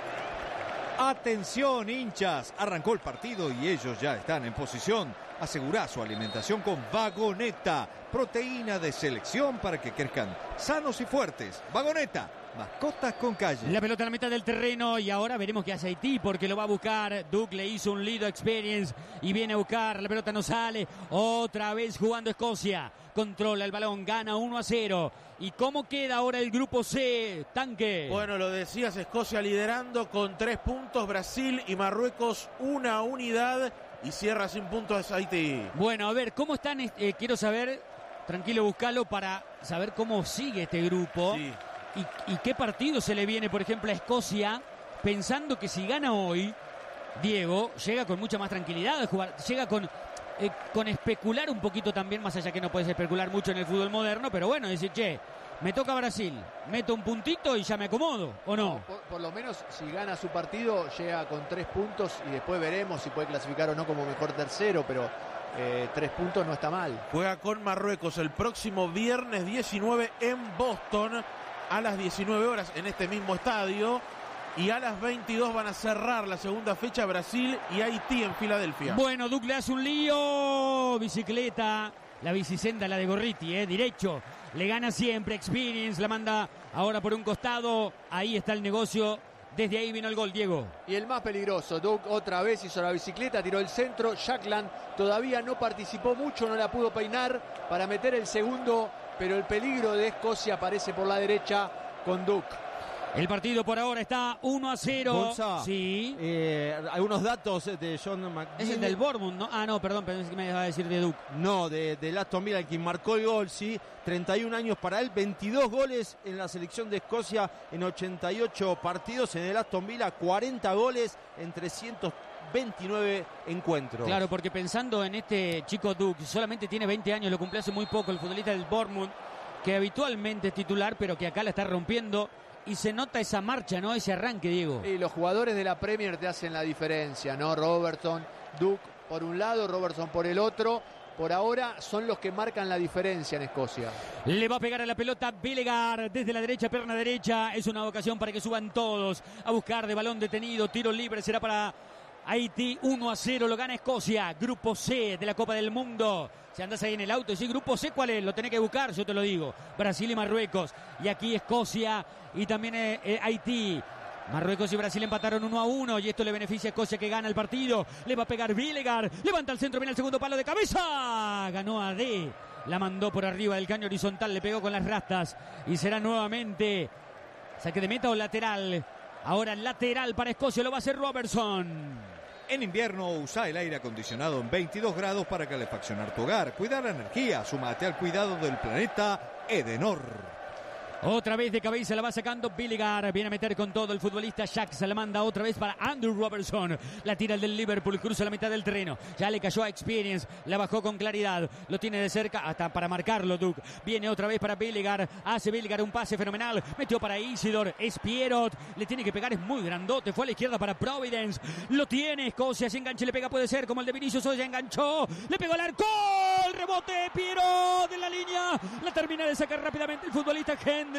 Atención, hinchas. Arrancó el partido y ellos ya están en posición. Asegura su alimentación con Vagoneta, proteína de selección para que crezcan sanos y fuertes. Vagoneta, mascotas con calle. La pelota en la mitad del terreno y ahora veremos qué hace Haití, porque lo va a buscar. Duke le hizo un Lido Experience y viene a buscar. La pelota no sale. Otra vez jugando Escocia. Controla el balón, gana uno a cero. ¿Y cómo queda ahora el grupo C, Tanque? Bueno, lo decías, Escocia liderando con tres puntos, Brasil y Marruecos una unidad y cierra sin puntos Haití. Bueno, a ver, ¿cómo están? Eh, quiero saber, tranquilo, buscalo para saber cómo sigue este grupo. Sí. Y, y qué partido se le viene, por ejemplo, a Escocia, pensando que si gana hoy, Diego, llega con mucha más tranquilidad a jugar, llega con... Eh, con especular un poquito también, más allá que no puedes especular mucho en el fútbol moderno, pero bueno, decir, che, me toca Brasil, meto un puntito y ya me acomodo, ¿o no? Por, por lo menos si gana su partido llega con tres puntos y después veremos si puede clasificar o no como mejor tercero, pero eh, tres puntos no está mal. Juega con Marruecos el próximo viernes diecinueve en Boston a las diecinueve horas en este mismo estadio. Y a las veintidós van a cerrar la segunda fecha Brasil y Haití en Filadelfia. Bueno, Duke le hace un lío. Bicicleta, la bicisenda, la de Gorriti, eh, derecho. Le gana siempre. Experience la manda ahora por un costado. Ahí está el negocio. Desde ahí vino el gol, Diego. Y el más peligroso, Duke otra vez hizo la bicicleta, tiró el centro. Jackland todavía no participó mucho, no la pudo peinar para meter el segundo. Pero el peligro de Escocia aparece por la derecha con Duke. El partido por ahora está uno a cero. Gonza, Sí. Eh, algunos datos de John McGinn. Es el del Bournemouth, ¿no? Ah, no, perdón, pensé que me iba a decir de Duke. No, de, de Aston Villa, quien marcó el gol, sí. treinta y un años para él, veintidós goles en la selección de Escocia en ochenta y ocho partidos. En el Aston Villa, cuarenta goles en trescientos veintinueve encuentros. Claro, porque pensando en este chico Duke, solamente tiene veinte años, lo cumplió hace muy poco, el futbolista del Bournemouth, que habitualmente es titular, pero que acá la está rompiendo. Y se nota esa marcha, ¿no? Ese arranque, Diego. Y los jugadores de la Premier te hacen la diferencia, ¿no? Robertson, Duke por un lado, Robertson por el otro. Por ahora son los que marcan la diferencia en Escocia. Le va a pegar a la pelota Belegar desde la derecha, pierna derecha. Es una ocasión para que suban todos a buscar de balón detenido. Tiro libre será para Haití. uno a cero lo gana Escocia. Grupo C de la Copa del Mundo. Si andás ahí en el auto y si grupo C, ¿cuál es? Lo tenés que buscar, yo te lo digo. Brasil y Marruecos. Y aquí Escocia y también eh, eh, Haití. Marruecos y Brasil empataron uno a uno y esto le beneficia a Escocia, que gana el partido. Le va a pegar Belegar. Levanta el centro, viene el segundo palo de cabeza. Ganó a D. La mandó por arriba del caño horizontal. Le pegó con las rastas. Y será nuevamente saque de meta o lateral. Ahora lateral para Escocia. Lo va a hacer Robertson. En invierno usa el aire acondicionado en veintidós grados para calefaccionar tu hogar. Cuidar la energía, súmate al cuidado del planeta Edenor. Otra vez de cabeza la va sacando Belegar. Viene a meter con todo el futbolista. Jack se la manda otra vez para Andrew Robertson. La tira el del Liverpool. Cruza la mitad del terreno. Ya le cayó a Experience. La bajó con claridad. Lo tiene de cerca hasta para marcarlo Duke. Viene otra vez para Belegar. Hace Belegar un pase fenomenal. Metió para Isidor. Es Pierrot. Le tiene que pegar. Es muy grandote. Fue a la izquierda para Providence. Lo tiene Escocia. Si enganche le pega puede ser como el de Vinicius. Hoy ya enganchó. Le pegó al arco. El rebote. Pierrot en la línea. La termina de sacar rápidamente el futbolista Henry.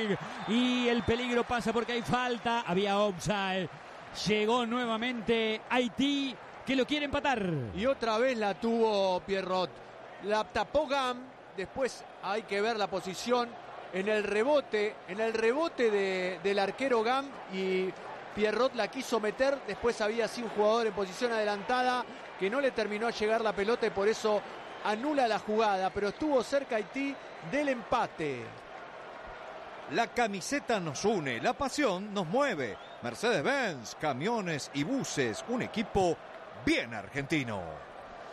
Y el peligro pasa porque hay falta. Había offside. Llegó nuevamente Haití, que lo quiere empatar. Y otra vez la tuvo Pierrot. La tapó Gam. Después hay que ver la posición en el rebote. En el rebote de, del arquero Gam. Y Pierrot la quiso meter. Después había así un jugador en posición adelantada que no le terminó a llegar la pelota y por eso anula la jugada. Pero estuvo cerca Haití del empate. La camiseta nos une, la pasión nos mueve. Mercedes-Benz, camiones y buses, un equipo bien argentino.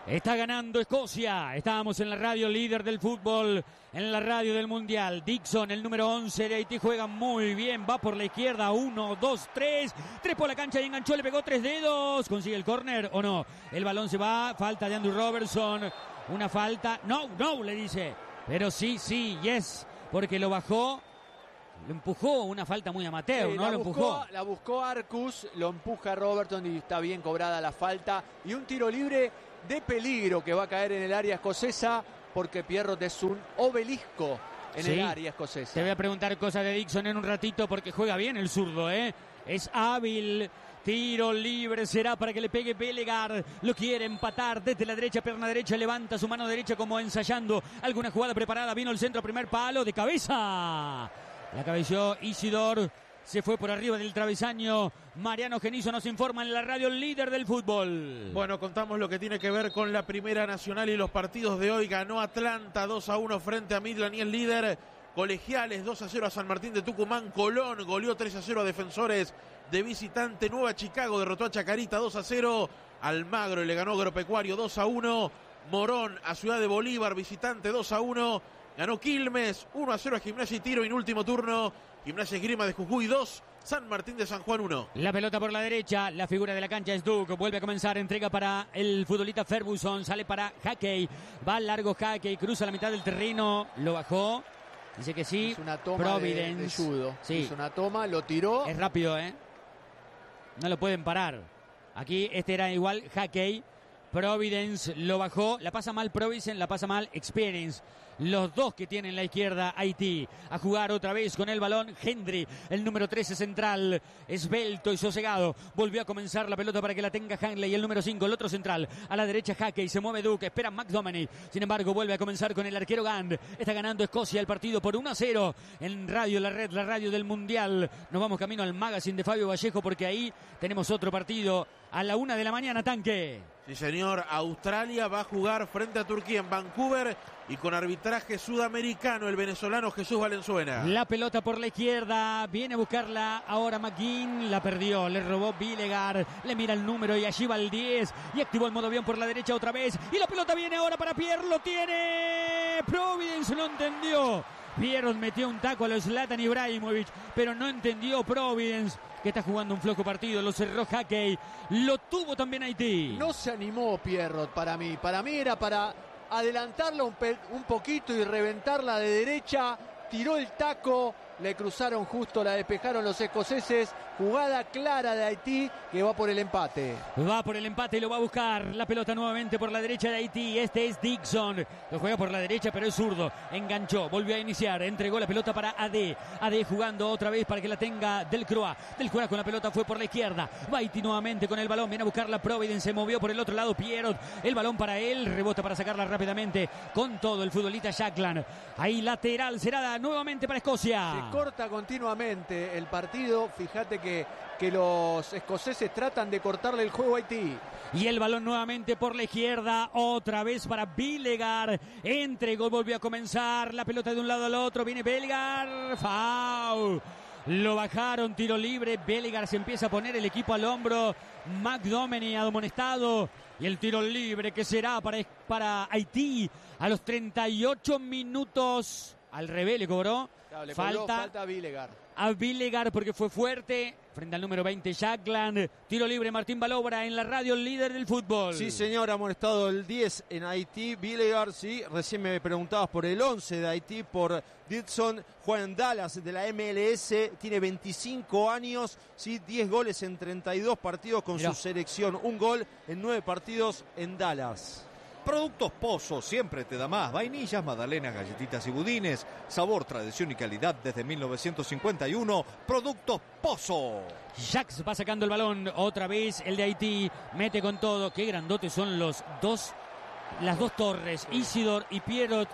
Está ganando Escocia. Estábamos en la radio líder del fútbol, en la radio del mundial. Dixon, el número once de Haití, juega muy bien. Va por la izquierda. Uno, dos, tres. Tres por la cancha y enganchó. Le pegó tres dedos. ¿Consigue el córner o no? El balón se va. Falta de Andrew Robertson. Una falta. No, no, le dice. Pero sí, sí, yes. Porque lo bajó. Lo empujó. Una falta muy amateur, sí, ¿no? La lo buscó, empujó. La buscó Arcus. Lo empuja Robertson y está bien cobrada la falta. Y un tiro libre de peligro que va a caer en el área escocesa porque Pierrot es un obelisco en sí. el área escocesa. Te voy a preguntar cosas de Dixon en un ratito porque juega bien el zurdo, ¿eh? Es hábil. Tiro libre será para que le pegue Belegar. Lo quiere empatar desde la derecha, pierna derecha. Levanta su mano derecha como ensayando alguna jugada preparada. Vino el centro, primer palo de cabeza. La cabeció Isidor. Se fue por arriba del travesaño. Mariano Genizo nos informa en la radio líder del fútbol. Bueno, contamos lo que tiene que ver con la Primera Nacional y los partidos de hoy. Ganó Atlanta dos a uno frente a Midland y el líder. Colegiales dos a cero a San Martín de Tucumán. Colón goleó tres a cero a Defensores de visitante. Nueva Chicago derrotó a Chacarita dos a cero. Almagro le ganó Agropecuario dos a uno. Morón a Ciudad de Bolívar, visitante dos a uno. Ganó Quilmes uno a cero a Gimnasia y Tiro en último turno. Gimnasia Esgrima de Jujuy dos, San Martín de San Juan uno. La pelota por la derecha, la figura de la cancha es Duke, vuelve a comenzar, entrega para el futbolista Ferguson, sale para Hackey, va largo Hackey, cruza la mitad del terreno, lo bajó, dice que sí. Es una toma Providence. de, de judo. Sí. Es una toma, lo tiró. Es rápido, ¿eh? No lo pueden parar. Aquí este era igual Hackey. Providence lo bajó, la pasa mal Providence, la pasa mal Experience. Los dos que tienen la izquierda Haití. A jugar otra vez con el balón Hendry, el número trece central, esbelto y sosegado. Volvió a comenzar la pelota para que la tenga Hanley, el número cinco, el otro central. A la derecha Hackey, se mueve Duke, espera McDominay. Sin embargo, vuelve a comenzar con el arquero Gand. Está ganando Escocia el partido por uno a cero. En Radio La Red, la radio del Mundial. Nos vamos camino al magazine de Fabio Vallejo porque ahí tenemos otro partido a la una de la mañana, Tanque. Sí, señor. Australia va a jugar frente a Turquía en Vancouver y con arbitraje sudamericano el venezolano Jesús Valenzuela. La pelota por la izquierda, viene a buscarla ahora McGinn, la perdió, le robó Billegar, le mira el número y allí va el diez y activó el modo avión por la derecha otra vez y la pelota viene ahora para Pierre, lo tiene Providence, no entendió. Pierre metió un taco a los Zlatan Ibrahimovic, pero no entendió Providence, que está jugando un flojo partido, lo cerró Hackey, lo tuvo también Haití. No se animó Pierrot para mí, para mí era para adelantarla un, un poquito y reventarla de derecha, tiró el taco, le cruzaron justo, la despejaron los escoceses, jugada clara de Haití que va por el empate. Va por el empate y lo va a buscar, la pelota nuevamente por la derecha de Haití, este es Dixon, lo juega por la derecha pero es zurdo, enganchó, volvió a iniciar, entregó la pelota para A D, A D jugando otra vez para que la tenga Delcroix, Delcroix con la pelota fue por la izquierda, va Haití nuevamente con el balón, viene a buscar la Providence, se movió por el otro lado Pierrot, el balón para él, rebota para sacarla rápidamente con todo el futbolista Jackland, ahí lateral será nuevamente para Escocia. Se corta continuamente el partido, fíjate que que los escoceses tratan de cortarle el juego a Haití. Y el balón nuevamente por la izquierda, otra vez para Billegar, entregó, volvió a comenzar, la pelota de un lado al otro, viene Billegar, foul, lo bajaron, tiro libre, Billegar se empieza a poner el equipo al hombro, McDominay amonestado, y el tiro libre que será para, para Haití a los treinta y ocho minutos, al revés le cobró, claro, le falta, cobró, falta a Billegar. A Billegar porque fue fuerte frente al número veinte Jackland. Tiro libre Martín Balobra en la radio líder del fútbol. Sí, señor, ha amonestado el diez en Haití. Billegar, sí, recién me preguntabas por el once de Haití, por Dixon. Juega en Dallas de la M L S, tiene veinticinco años, sí, diez goles en treinta y dos partidos con Mirá. su selección. Un gol en nueve partidos en Dallas. Productos Pozo, siempre te da más. Vainillas, magdalenas, galletitas y budines. Sabor, tradición y calidad desde mil novecientos cincuenta y uno. Productos Pozo. Jax va sacando el balón otra vez, el de Haití. Mete con todo. Qué grandotes son los dos, las dos torres. Isidor y Pierrot.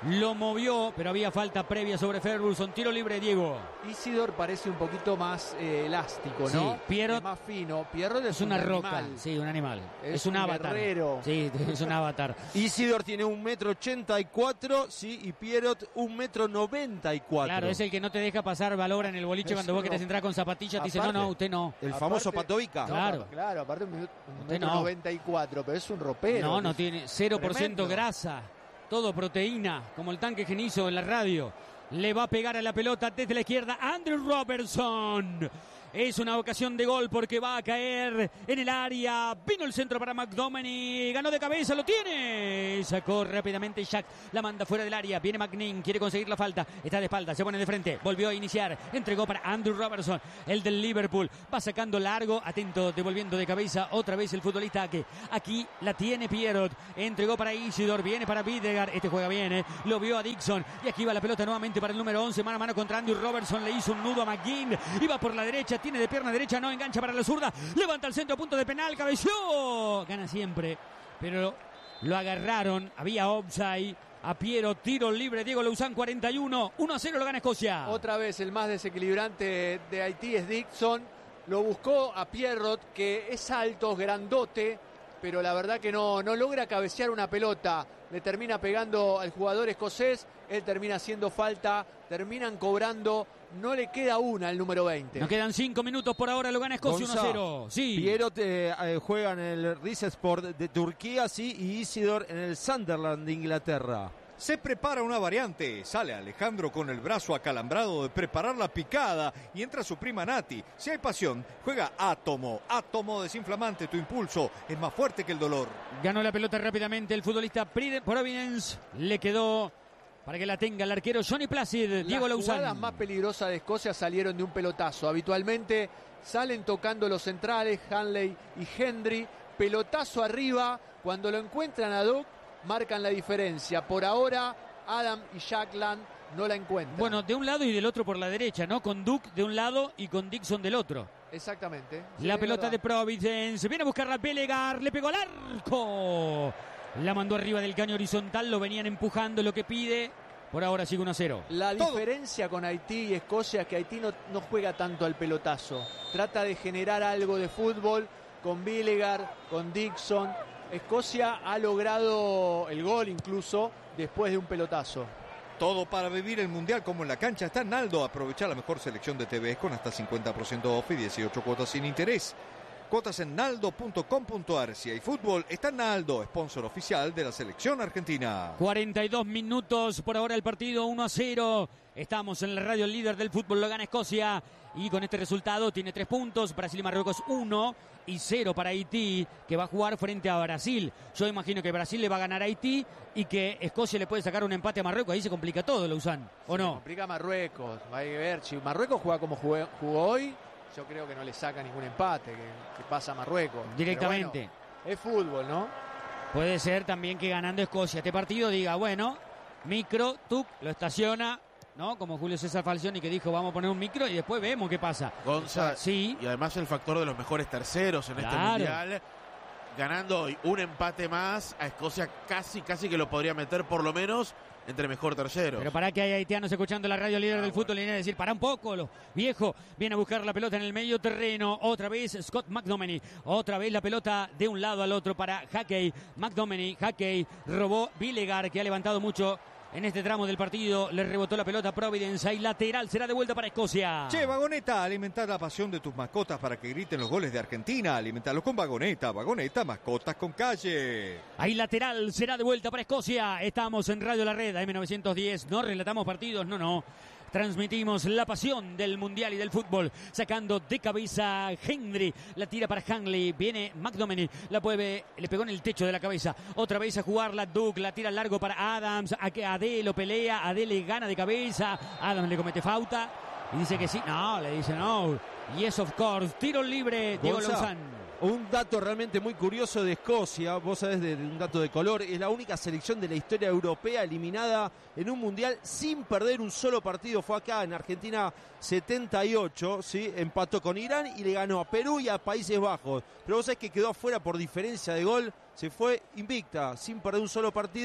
lo movió, pero había falta previa sobre Ferguson. Tiro libre, Diego. Isidor parece un poquito más eh, elástico, Sí, ¿no? Pierrot Es más fino. Pierrot es, Es una un roca, animal. sí, un animal. Es Es, un, un avatar. guerrero. Sí, es un avatar. Isidor tiene un metro ochenta y cuatro, sí, y Pierrot un metro noventa y cuatro. Claro, es el que no te deja pasar valor en el boliche Es cuando vos uno- querés entrar con zapatillas. Te dice, no, Aparte- no, usted no. El famoso Aparte- Patovica. No, Claro. Claro, aparte un, minuto, un Usted metro no. noventa y cuatro, pero es un ropero. No, no tiene cero por ciento Tremendo. grasa, todo proteína, como el tanque Genizo en la radio. Le va a pegar a la pelota desde la izquierda Andrew Robertson. Es una ocasión de gol porque va a caer en el área. Vino el centro para McDominay. Ganó de cabeza, lo tiene. Sacó rápidamente Shaq. La manda fuera del área. Viene McNean, quiere conseguir la falta. Está de espalda, se pone de frente. Volvió a iniciar. Entregó para Andrew Robertson, el del Liverpool. Va sacando largo. Atento, devolviendo de cabeza otra vez el futbolista que aquí la tiene Pierrot. Entregó para Isidor. Viene para Videgar. Este juega bien, ¿eh? Lo vio a Dixon. Y aquí va la pelota nuevamente para el número once. Mano a mano contra Andrew Robertson. Le hizo un nudo a McGinn. Iba por la derecha. Tiene de pierna derecha, no engancha para la zurda, levanta el centro a punto de penal, cabeció, gana siempre, pero lo agarraron, había offside, a Piero, tiro libre, Diego Louzán, cuarenta y uno, uno a cero lo gana Escocia. Otra vez el más desequilibrante de Haití es Dixon. Lo buscó a Pierrot, que es alto, grandote, pero la verdad que no, no logra cabecear una pelota. Le termina pegando al jugador escocés, él termina haciendo falta, terminan cobrando, no le queda una al número veinte. Nos quedan cinco minutos por ahora, lo gana Escocia Gonzalo, uno a cero. Sí. Pierrot eh, eh, juega en el Rizespor de Turquía, sí, y Isidor en el Sunderland de Inglaterra. Se prepara una variante, sale Alejandro con el brazo acalambrado de preparar la picada y entra su prima Nati. Si hay pasión, juega Átomo, Átomo desinflamante, tu impulso es más fuerte que el dolor. Ganó la pelota rápidamente el futbolista Providence, le quedó para que la tenga el arquero Johnny Placid, Diego Las jugadas Louzán. más peligrosas de Escocia salieron de un pelotazo. Habitualmente salen tocando los centrales, Hanley y Hendry. Pelotazo arriba, cuando lo encuentran a Duck, marcan la diferencia. Por ahora, Adam y Jackland no la encuentran. Bueno, de un lado y del otro por la derecha, ¿no? Con Duke de un lado y con Dixon del otro. Exactamente. Sí, La es pelota verdad. de Providence. Viene a buscar la Belegar. Le pegó al arco. La mandó arriba del caño horizontal. Lo venían empujando. Lo que pide. Por ahora sigue uno a cero. La Todo. diferencia con Haití y Escocia es que Haití no, no juega tanto al pelotazo. Trata de generar algo de fútbol con Billegar, con Dixon. Escocia ha logrado el gol incluso después de un pelotazo. Todo para vivir el Mundial como en la cancha está en Naldo. Aprovechar la mejor selección de T Vs con hasta cincuenta por ciento off y dieciocho cuotas sin interés. Cuotas en naldo punto com punto ar. Si hay fútbol, está en Naldo, sponsor oficial de la selección argentina. cuarenta y dos minutos por ahora el partido, uno a cero. Estamos en la radio líder del fútbol, lo gana Escocia. Y con este resultado tiene tres puntos. Brasil y Marruecos uno y cero para Haití, que va a jugar frente a Brasil. Yo imagino que Brasil le va a ganar a Haití y que Escocia le puede sacar un empate a Marruecos. Ahí se complica todo, Louzán, ¿o no? Complica Marruecos. Hay que ver. Si Marruecos juega como jugó, jugó hoy, yo creo que no le saca ningún empate, que, que pasa a Marruecos. Directamente. Pero bueno, es fútbol, ¿no? Puede ser también que ganando Escocia este partido diga, bueno, micro, tuc, lo estaciona, ¿no? Como Julio César Falcioni, que dijo, vamos a poner un micro y después vemos qué pasa. Gonza, Sí, y además el factor de los mejores terceros en este Claro. mundial. Ganando hoy un empate más, a Escocia casi, casi que lo podría meter por lo menos entre mejor tercero. pero para que hay haitianos escuchando la radio líder Ah, del bueno. fútbol y viene a decir, para un poco, lo viejo, viene a buscar la pelota en el medio terreno, otra vez Scott McDominay, otra vez la pelota de un lado al otro para Hackey, McDominay, Hackey, robó Billegar, que ha levantado mucho en este tramo del partido, le rebotó la pelota a Providence, hay lateral, será de vuelta para Escocia. Che, Vagoneta, alimentar la pasión de tus mascotas para que griten los goles de Argentina. Alimentarlos con Vagoneta. Vagoneta, mascotas con calle. Hay lateral, será de vuelta para Escocia. Estamos en Radio La Red, A M novecientos diez. No relatamos partidos, no, no. Transmitimos la pasión del Mundial y del fútbol. Sacando de cabeza Hendry. La tira para Hanley. Viene McDominay. La puede, le pegó en el techo de la cabeza. Otra vez a jugarla Duke. La tira largo para Adams. A que Ade lo pelea. Ade le gana de cabeza. Adams le comete falta. Y dice que sí. No, le dice no. Yes, of course. Tiro libre. Diego Gonza, Louzán. Un dato realmente muy curioso de Escocia, vos sabés de, de un dato de color, es la única selección de la historia europea eliminada en un mundial sin perder un solo partido. Fue acá en Argentina setenta y ocho, ¿sí? Empató con Irán y le ganó a Perú y a Países Bajos. Pero vos sabés que quedó afuera por diferencia de gol, se fue invicta, sin perder un solo partido.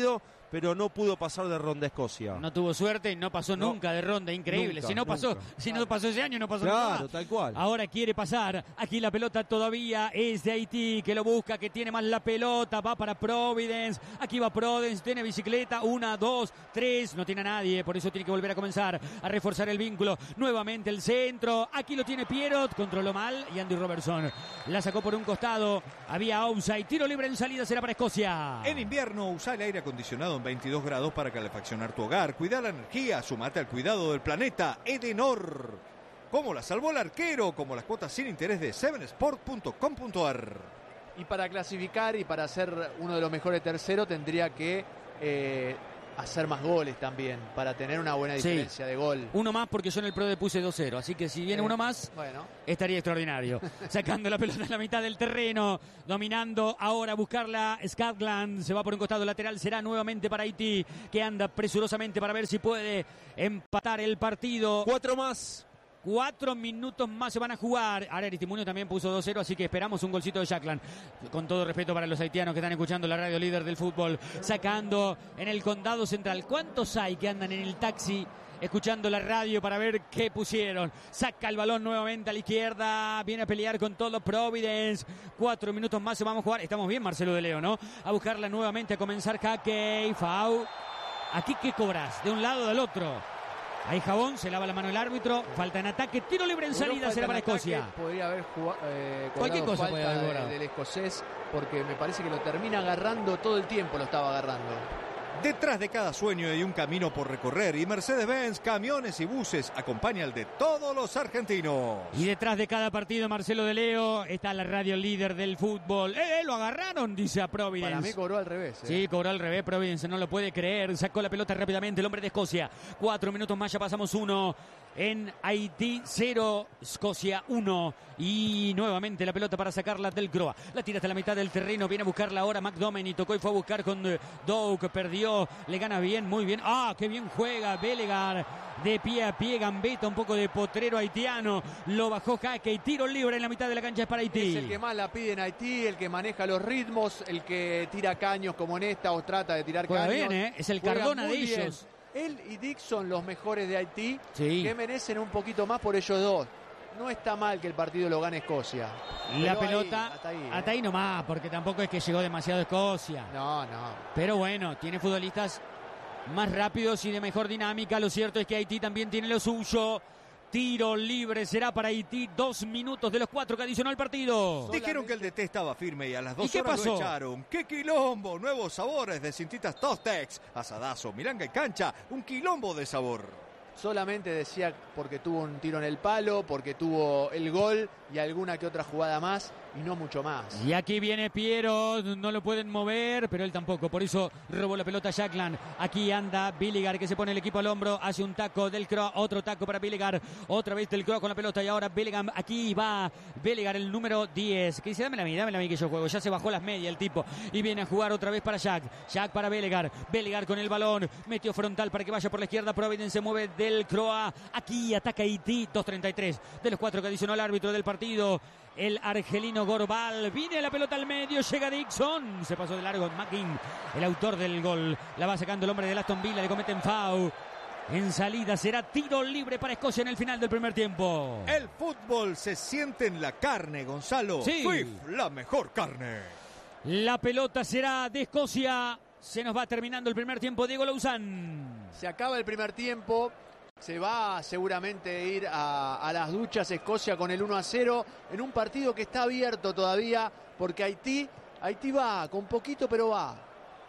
pero no pudo pasar de ronda Escocia. No tuvo suerte y no pasó No. nunca de ronda, increíble. Nunca, si no pasó, nunca. si no pasó ese año, no pasó nunca Claro, más. tal cual. Ahora quiere pasar. Aquí la pelota todavía es de Haití, que lo busca, que tiene más la pelota. Va para Providence. Aquí va Providence, tiene bicicleta. Una, dos, tres. No tiene a nadie, por eso tiene que volver a comenzar a reforzar el vínculo. Nuevamente el centro. Aquí lo tiene Pierrot. Controló mal y Andy Robertson la sacó por un costado. Había offside. Tiro libre en salida, será para Escocia. En invierno, usa el aire acondicionado en veintidós grados para calefaccionar tu hogar. Cuida la energía, sumate al cuidado del planeta. Edenor. Como la salvó el arquero, como las cuotas sin interés de seven sport punto com punto a r. Y para clasificar y para ser uno de los mejores terceros tendría que eh, hacer más goles también, para tener una buena Sí. diferencia de gol. Uno más porque yo en el Pro de puse dos cero. Así que si viene Eh, uno más, Bueno, estaría extraordinario. Sacando la pelota en la mitad del terreno. Dominando ahora a buscarla Scotland. Se va por un costado lateral. Será nuevamente para Haití, que anda presurosamente para ver si puede empatar el partido. Cuatro más. Cuatro minutos más se van a jugar. Ahora Aristimuño también puso dos cero, así que esperamos un golcito de Jackland. Con todo respeto para los haitianos que están escuchando la radio líder del fútbol. Sacando en el condado central. ¿Cuántos hay que andan en el taxi escuchando la radio para ver qué pusieron? Saca el balón nuevamente a la izquierda. Viene a pelear con todo Providence. Cuatro minutos más se vamos a jugar. Estamos bien, Marcelo de Leo, ¿no? A buscarla nuevamente, a comenzar Hackey. Fau. Aquí, ¿qué cobras? ¿De un lado o del otro? Hay jabón, se lava la mano el árbitro. Falta en ataque, tiro libre en salida, Falta será para en ataque, Escocia. Podría haber jugado, eh, Cualquier cobrado cosa puede falta haber de- cobrado. del escocés, porque me parece que lo termina agarrando todo el tiempo, lo estaba agarrando. Detrás de cada sueño hay un camino por recorrer y Mercedes-Benz, camiones y buses acompaña el de todos los argentinos. Y detrás de cada partido, Marcelo de Leo, está la radio líder del fútbol. ¡Eh, eh, lo agarraron! Dice a Providence. Para mí cobró al revés. eh. Sí, cobró al revés, Providence no lo puede creer. Sacó la pelota rápidamente el hombre de Escocia. Cuatro minutos más, ya pasamos uno. En Haití, cero, Escocia, uno. Y nuevamente la pelota para sacarla del Croa. La tira hasta la mitad del terreno, viene a buscarla ahora McDominay. Tocó y fue a buscar con eh, Doug, perdió, le gana bien, muy bien. ¡Ah, qué bien juega Belegar! De pie a pie, gambeta, un poco de potrero haitiano. Lo bajó Hackey, tiro libre en la mitad de la cancha es para Haití. Es el que más la pide en Haití, el que maneja los ritmos, el que tira caños como en esta o trata de tirar Juega caños. bien, ¿eh? Es el Juega Cardona muy de bien. ellos. Él y Dixon, los mejores de Haití, Sí. que merecen un poquito más por ellos dos. No está mal que el partido lo gane Escocia. La Pero ahí, pelota, hasta ahí, ¿eh? hasta ahí nomás, porque tampoco es que llegó demasiado Escocia. No, no. Pero bueno, tiene futbolistas más rápidos y de mejor dinámica. Lo cierto es que Haití también tiene lo suyo. Tiro libre será para Haití. Dos minutos de los cuatro que adicionó el partido. Dijeron que el D T estaba firme y a las dos ¿Y qué horas pasó? lo echaron. ¡Qué quilombo! Nuevos sabores de cintitas Tostex, asadazo, milanga y cancha. Un quilombo de sabor. Solamente decía porque tuvo un tiro en el palo, porque tuvo el gol y alguna que otra jugada más y no mucho más. Y aquí viene Piero, no lo pueden mover, pero él tampoco, por eso robó la pelota Jackland. Aquí anda Billigar, que se pone el equipo al hombro, hace un taco del Croa, otro taco para Billigar, otra vez del Croa con la pelota y ahora Bellingham, aquí va Bellingham, el número diez, que dice, dámela a mí, dámela a mí que yo juego, ya se bajó las medias el tipo y viene a jugar otra vez para Jack, Jack para Bellingham, Bellingham con el balón, metió frontal para que vaya por la izquierda, Providence se mueve del Croa, aquí ataca Haití, dos treinta y tres de los cuatro que adicionó el árbitro del partido. El argelino Gorbal, viene la pelota al medio, llega Dixon, se pasó de largo McGinn, el autor del gol, la va sacando el hombre de Aston Villa, le cometen foul. En salida será tiro libre para Escocia en el final del primer tiempo. El fútbol se siente en la carne, Gonzalo. Sí. Swift, la mejor carne. La pelota será de Escocia, se nos va terminando el primer tiempo, Diego Lauzán. Se acaba el primer tiempo. Se va seguramente a ir a, a las duchas Escocia con el uno a cero en un partido que está abierto todavía porque Haití, Haití va con poquito pero va.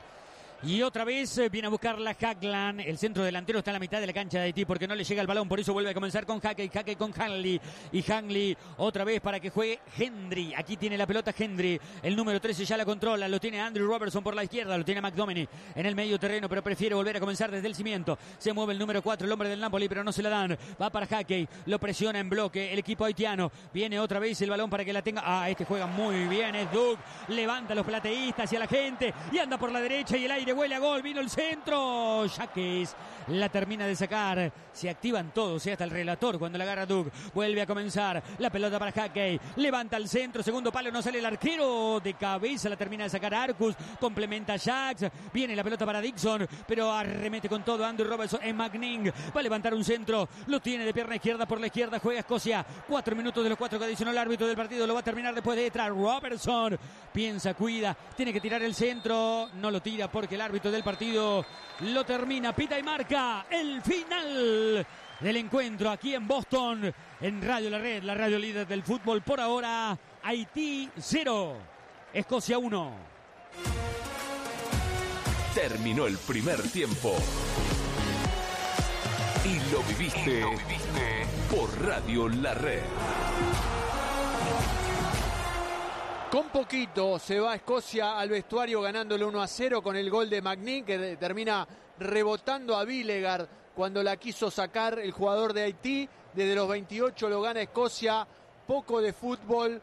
Y otra vez eh, viene a buscarla Hackland. El centro delantero está en la mitad de la cancha de Haití porque no le llega el balón. Por eso vuelve a comenzar con Hackey. Hackey con Hanley. Y Hanley otra vez para que juegue Hendry. Aquí tiene la pelota Hendry. El número trece ya la controla. Lo tiene Andrew Robertson por la izquierda. Lo tiene McDominay en el medio terreno. Pero prefiere volver a comenzar desde el cimiento. Se mueve el número cuatro, el hombre del Napoli. Pero no se la dan. Va para Hackey. Lo presiona en bloque el equipo haitiano. Viene otra vez el balón para que la tenga. Ah, este juega muy bien. Es Doug. Levanta a los plateístas y a la gente. Y anda por la derecha y el aire huele a gol. Vino el centro. Jaques la termina de sacar. Se activan todos, ¿eh? Hasta el relator cuando la agarra Duke. Vuelve a comenzar la pelota para Hackey. Levanta al centro, segundo palo, no sale el arquero. De cabeza la termina de sacar Arcus. Complementa Jax. Viene la pelota para Dixon, pero arremete con todo Andrew Robertson en McNing. Va a levantar un centro. Lo tiene de pierna izquierda por la izquierda. Juega Escocia. Cuatro minutos de los cuatro que adicionó el árbitro del partido. Lo va a terminar después de detrás. Robertson piensa, cuida. Tiene que tirar el centro. No lo tira porque el árbitro del partido lo termina. Pita y marca el final del encuentro aquí en Boston. En Radio La Red, la radio líder del fútbol por ahora. Haití cero. Escocia uno. Terminó el primer tiempo. Y lo viviste, y lo viviste por Radio La Red. Con poquito se va Escocia al vestuario ganándole uno a cero con el gol de McNeil, que termina rebotando a Vilegar cuando la quiso sacar el jugador de Haití. Desde los veintiocho lo gana Escocia. Poco de fútbol.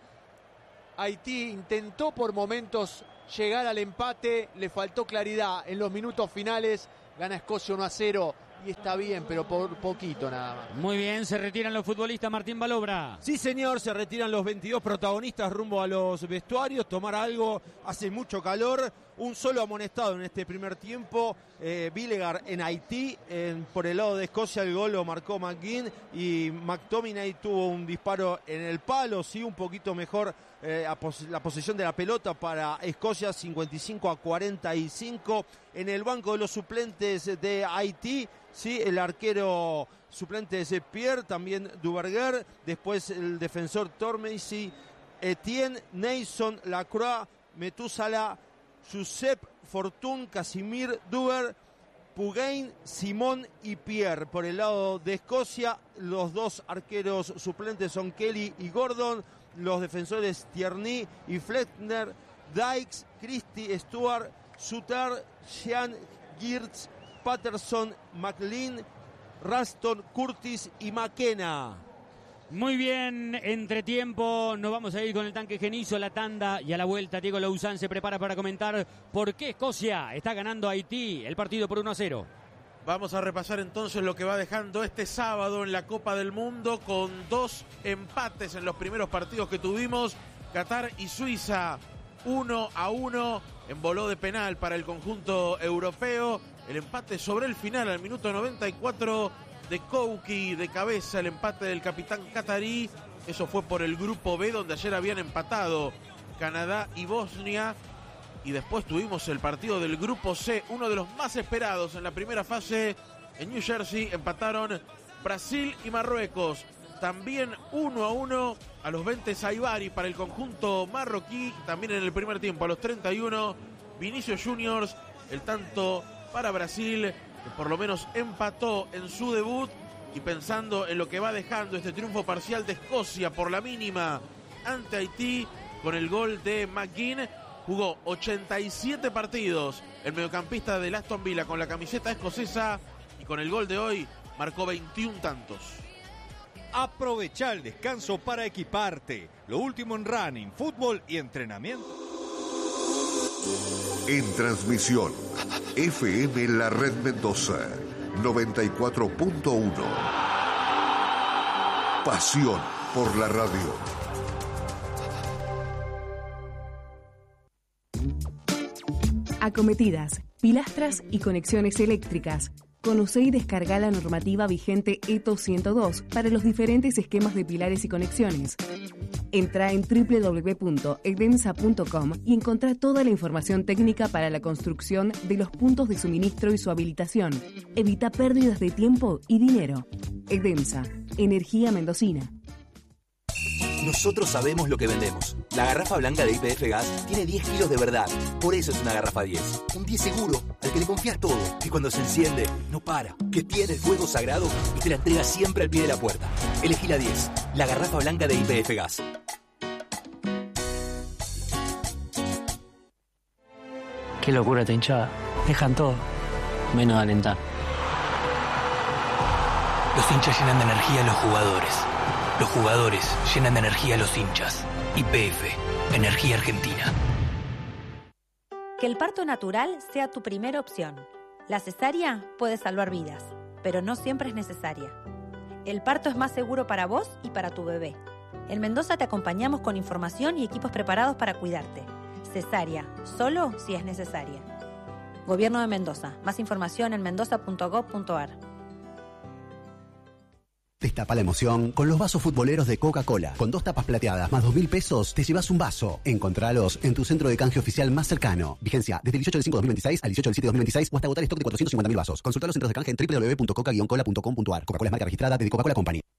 Haití intentó por momentos llegar al empate, le faltó claridad en los minutos finales. Gana Escocia uno a cero. Y está bien, pero por poquito nada más. Muy bien, se retiran los futbolistas. Martín Balobra. Sí, señor, se retiran los veintidós protagonistas rumbo a los vestuarios, tomar algo, hace mucho calor. Un solo amonestado en este primer tiempo, eh, Vilegar en Haití. En, por el lado de Escocia el gol lo marcó McGinn y McTominay tuvo un disparo en el palo, sí, un poquito mejor eh, a pos la posesión de la pelota para Escocia, cincuenta y cinco a cuarenta y cinco. En el banco de los suplentes de Haití, sí, el arquero suplente es Pierre, también Duverger, después el defensor Tormesi, Etienne, Nason, Lacroix, Metusala, Josep, Fortun, Casimir, Duver, Pugain, Simón y Pierre. Por el lado de Escocia, los dos arqueros suplentes son Kelly y Gordon, los defensores Tierney y Fleckner, Dykes, Christie, Stewart, Suter, Sean, Girtz, Patterson, McLean, Raston, Curtis y McKenna. Muy bien, entretiempo, nos vamos a ir con el tanque Genizo, la tanda y a la vuelta Diego Louzán se prepara para comentar por qué Escocia está ganando a Haití el partido por uno a cero. Vamos a repasar entonces lo que va dejando este sábado en la Copa del Mundo con dos empates en los primeros partidos que tuvimos. Qatar y Suiza, uno a uno, en voló de penal para el conjunto europeo. El empate sobre el final al minuto noventa y cuatro de Kouki de cabeza, el empate del capitán catarí. Eso fue por el grupo B, donde ayer habían empatado Canadá y Bosnia. Y después tuvimos el partido del grupo C, uno de los más esperados en la primera fase. En New Jersey empataron Brasil y Marruecos. También uno a uno a los veinte Saibari para el conjunto marroquí. También en el primer tiempo a los treinta y uno Vinicius Juniors, el tanto para Brasil, que por lo menos empató en su debut. Y pensando en lo que va dejando este triunfo parcial de Escocia por la mínima ante Haití con el gol de McGinn, jugó ochenta y siete partidos el mediocampista del Aston Villa con la camiseta escocesa y con el gol de hoy marcó veintiún tantos. Aprovecha el descanso para equiparte. Lo último en running, fútbol y entrenamiento. En transmisión, F M La Red Mendoza, noventa y cuatro punto uno. Pasión por la radio. Acometidas, pilastras y conexiones eléctricas. Conoce y descarga la normativa vigente E T O ciento dos para los diferentes esquemas de pilares y conexiones. Entra en doble u doble u doble u punto edemsa punto com y encontrá toda la información técnica para la construcción de los puntos de suministro y su habilitación. Evita pérdidas de tiempo y dinero. Edemsa, energía mendocina. Nosotros sabemos lo que vendemos. La garrafa blanca de Y P F Gas tiene diez kilos de verdad. Por eso es una garrafa diez. Un diez seguro, al que le confías todo. Que cuando se enciende, no para. Que tiene el fuego sagrado y te la entrega siempre al pie de la puerta. Elegí la diez. La garrafa blanca de Y P F Gas. Qué locura esta hinchada. Dejan todo, menos alentar. Los hinchas llenan de energía a los jugadores. Los jugadores llenan de energía a los hinchas. Y P F, Energía Argentina. Que el parto natural sea tu primera opción. La cesárea puede salvar vidas, pero no siempre es necesaria. El parto es más seguro para vos y para tu bebé. En Mendoza te acompañamos con información y equipos preparados para cuidarte. Cesárea, solo si es necesaria. Gobierno de Mendoza. Más información en mendoza punto gob punto ar. Destapa la emoción con los vasos futboleros de Coca-Cola. Con dos tapas plateadas más dos mil pesos, te llevas un vaso. Encontralos en tu centro de canje oficial más cercano. Vigencia desde el dieciocho del cinco de dos mil veintiséis al dieciocho del siete de dos mil veintiséis o hasta agotar stock de cuatrocientos cincuenta mil vasos. Consulta los centros de canje en doble u doble u doble u punto coca guion cola punto com punto ar. Coca-Cola es marca registrada de Coca-Cola Company.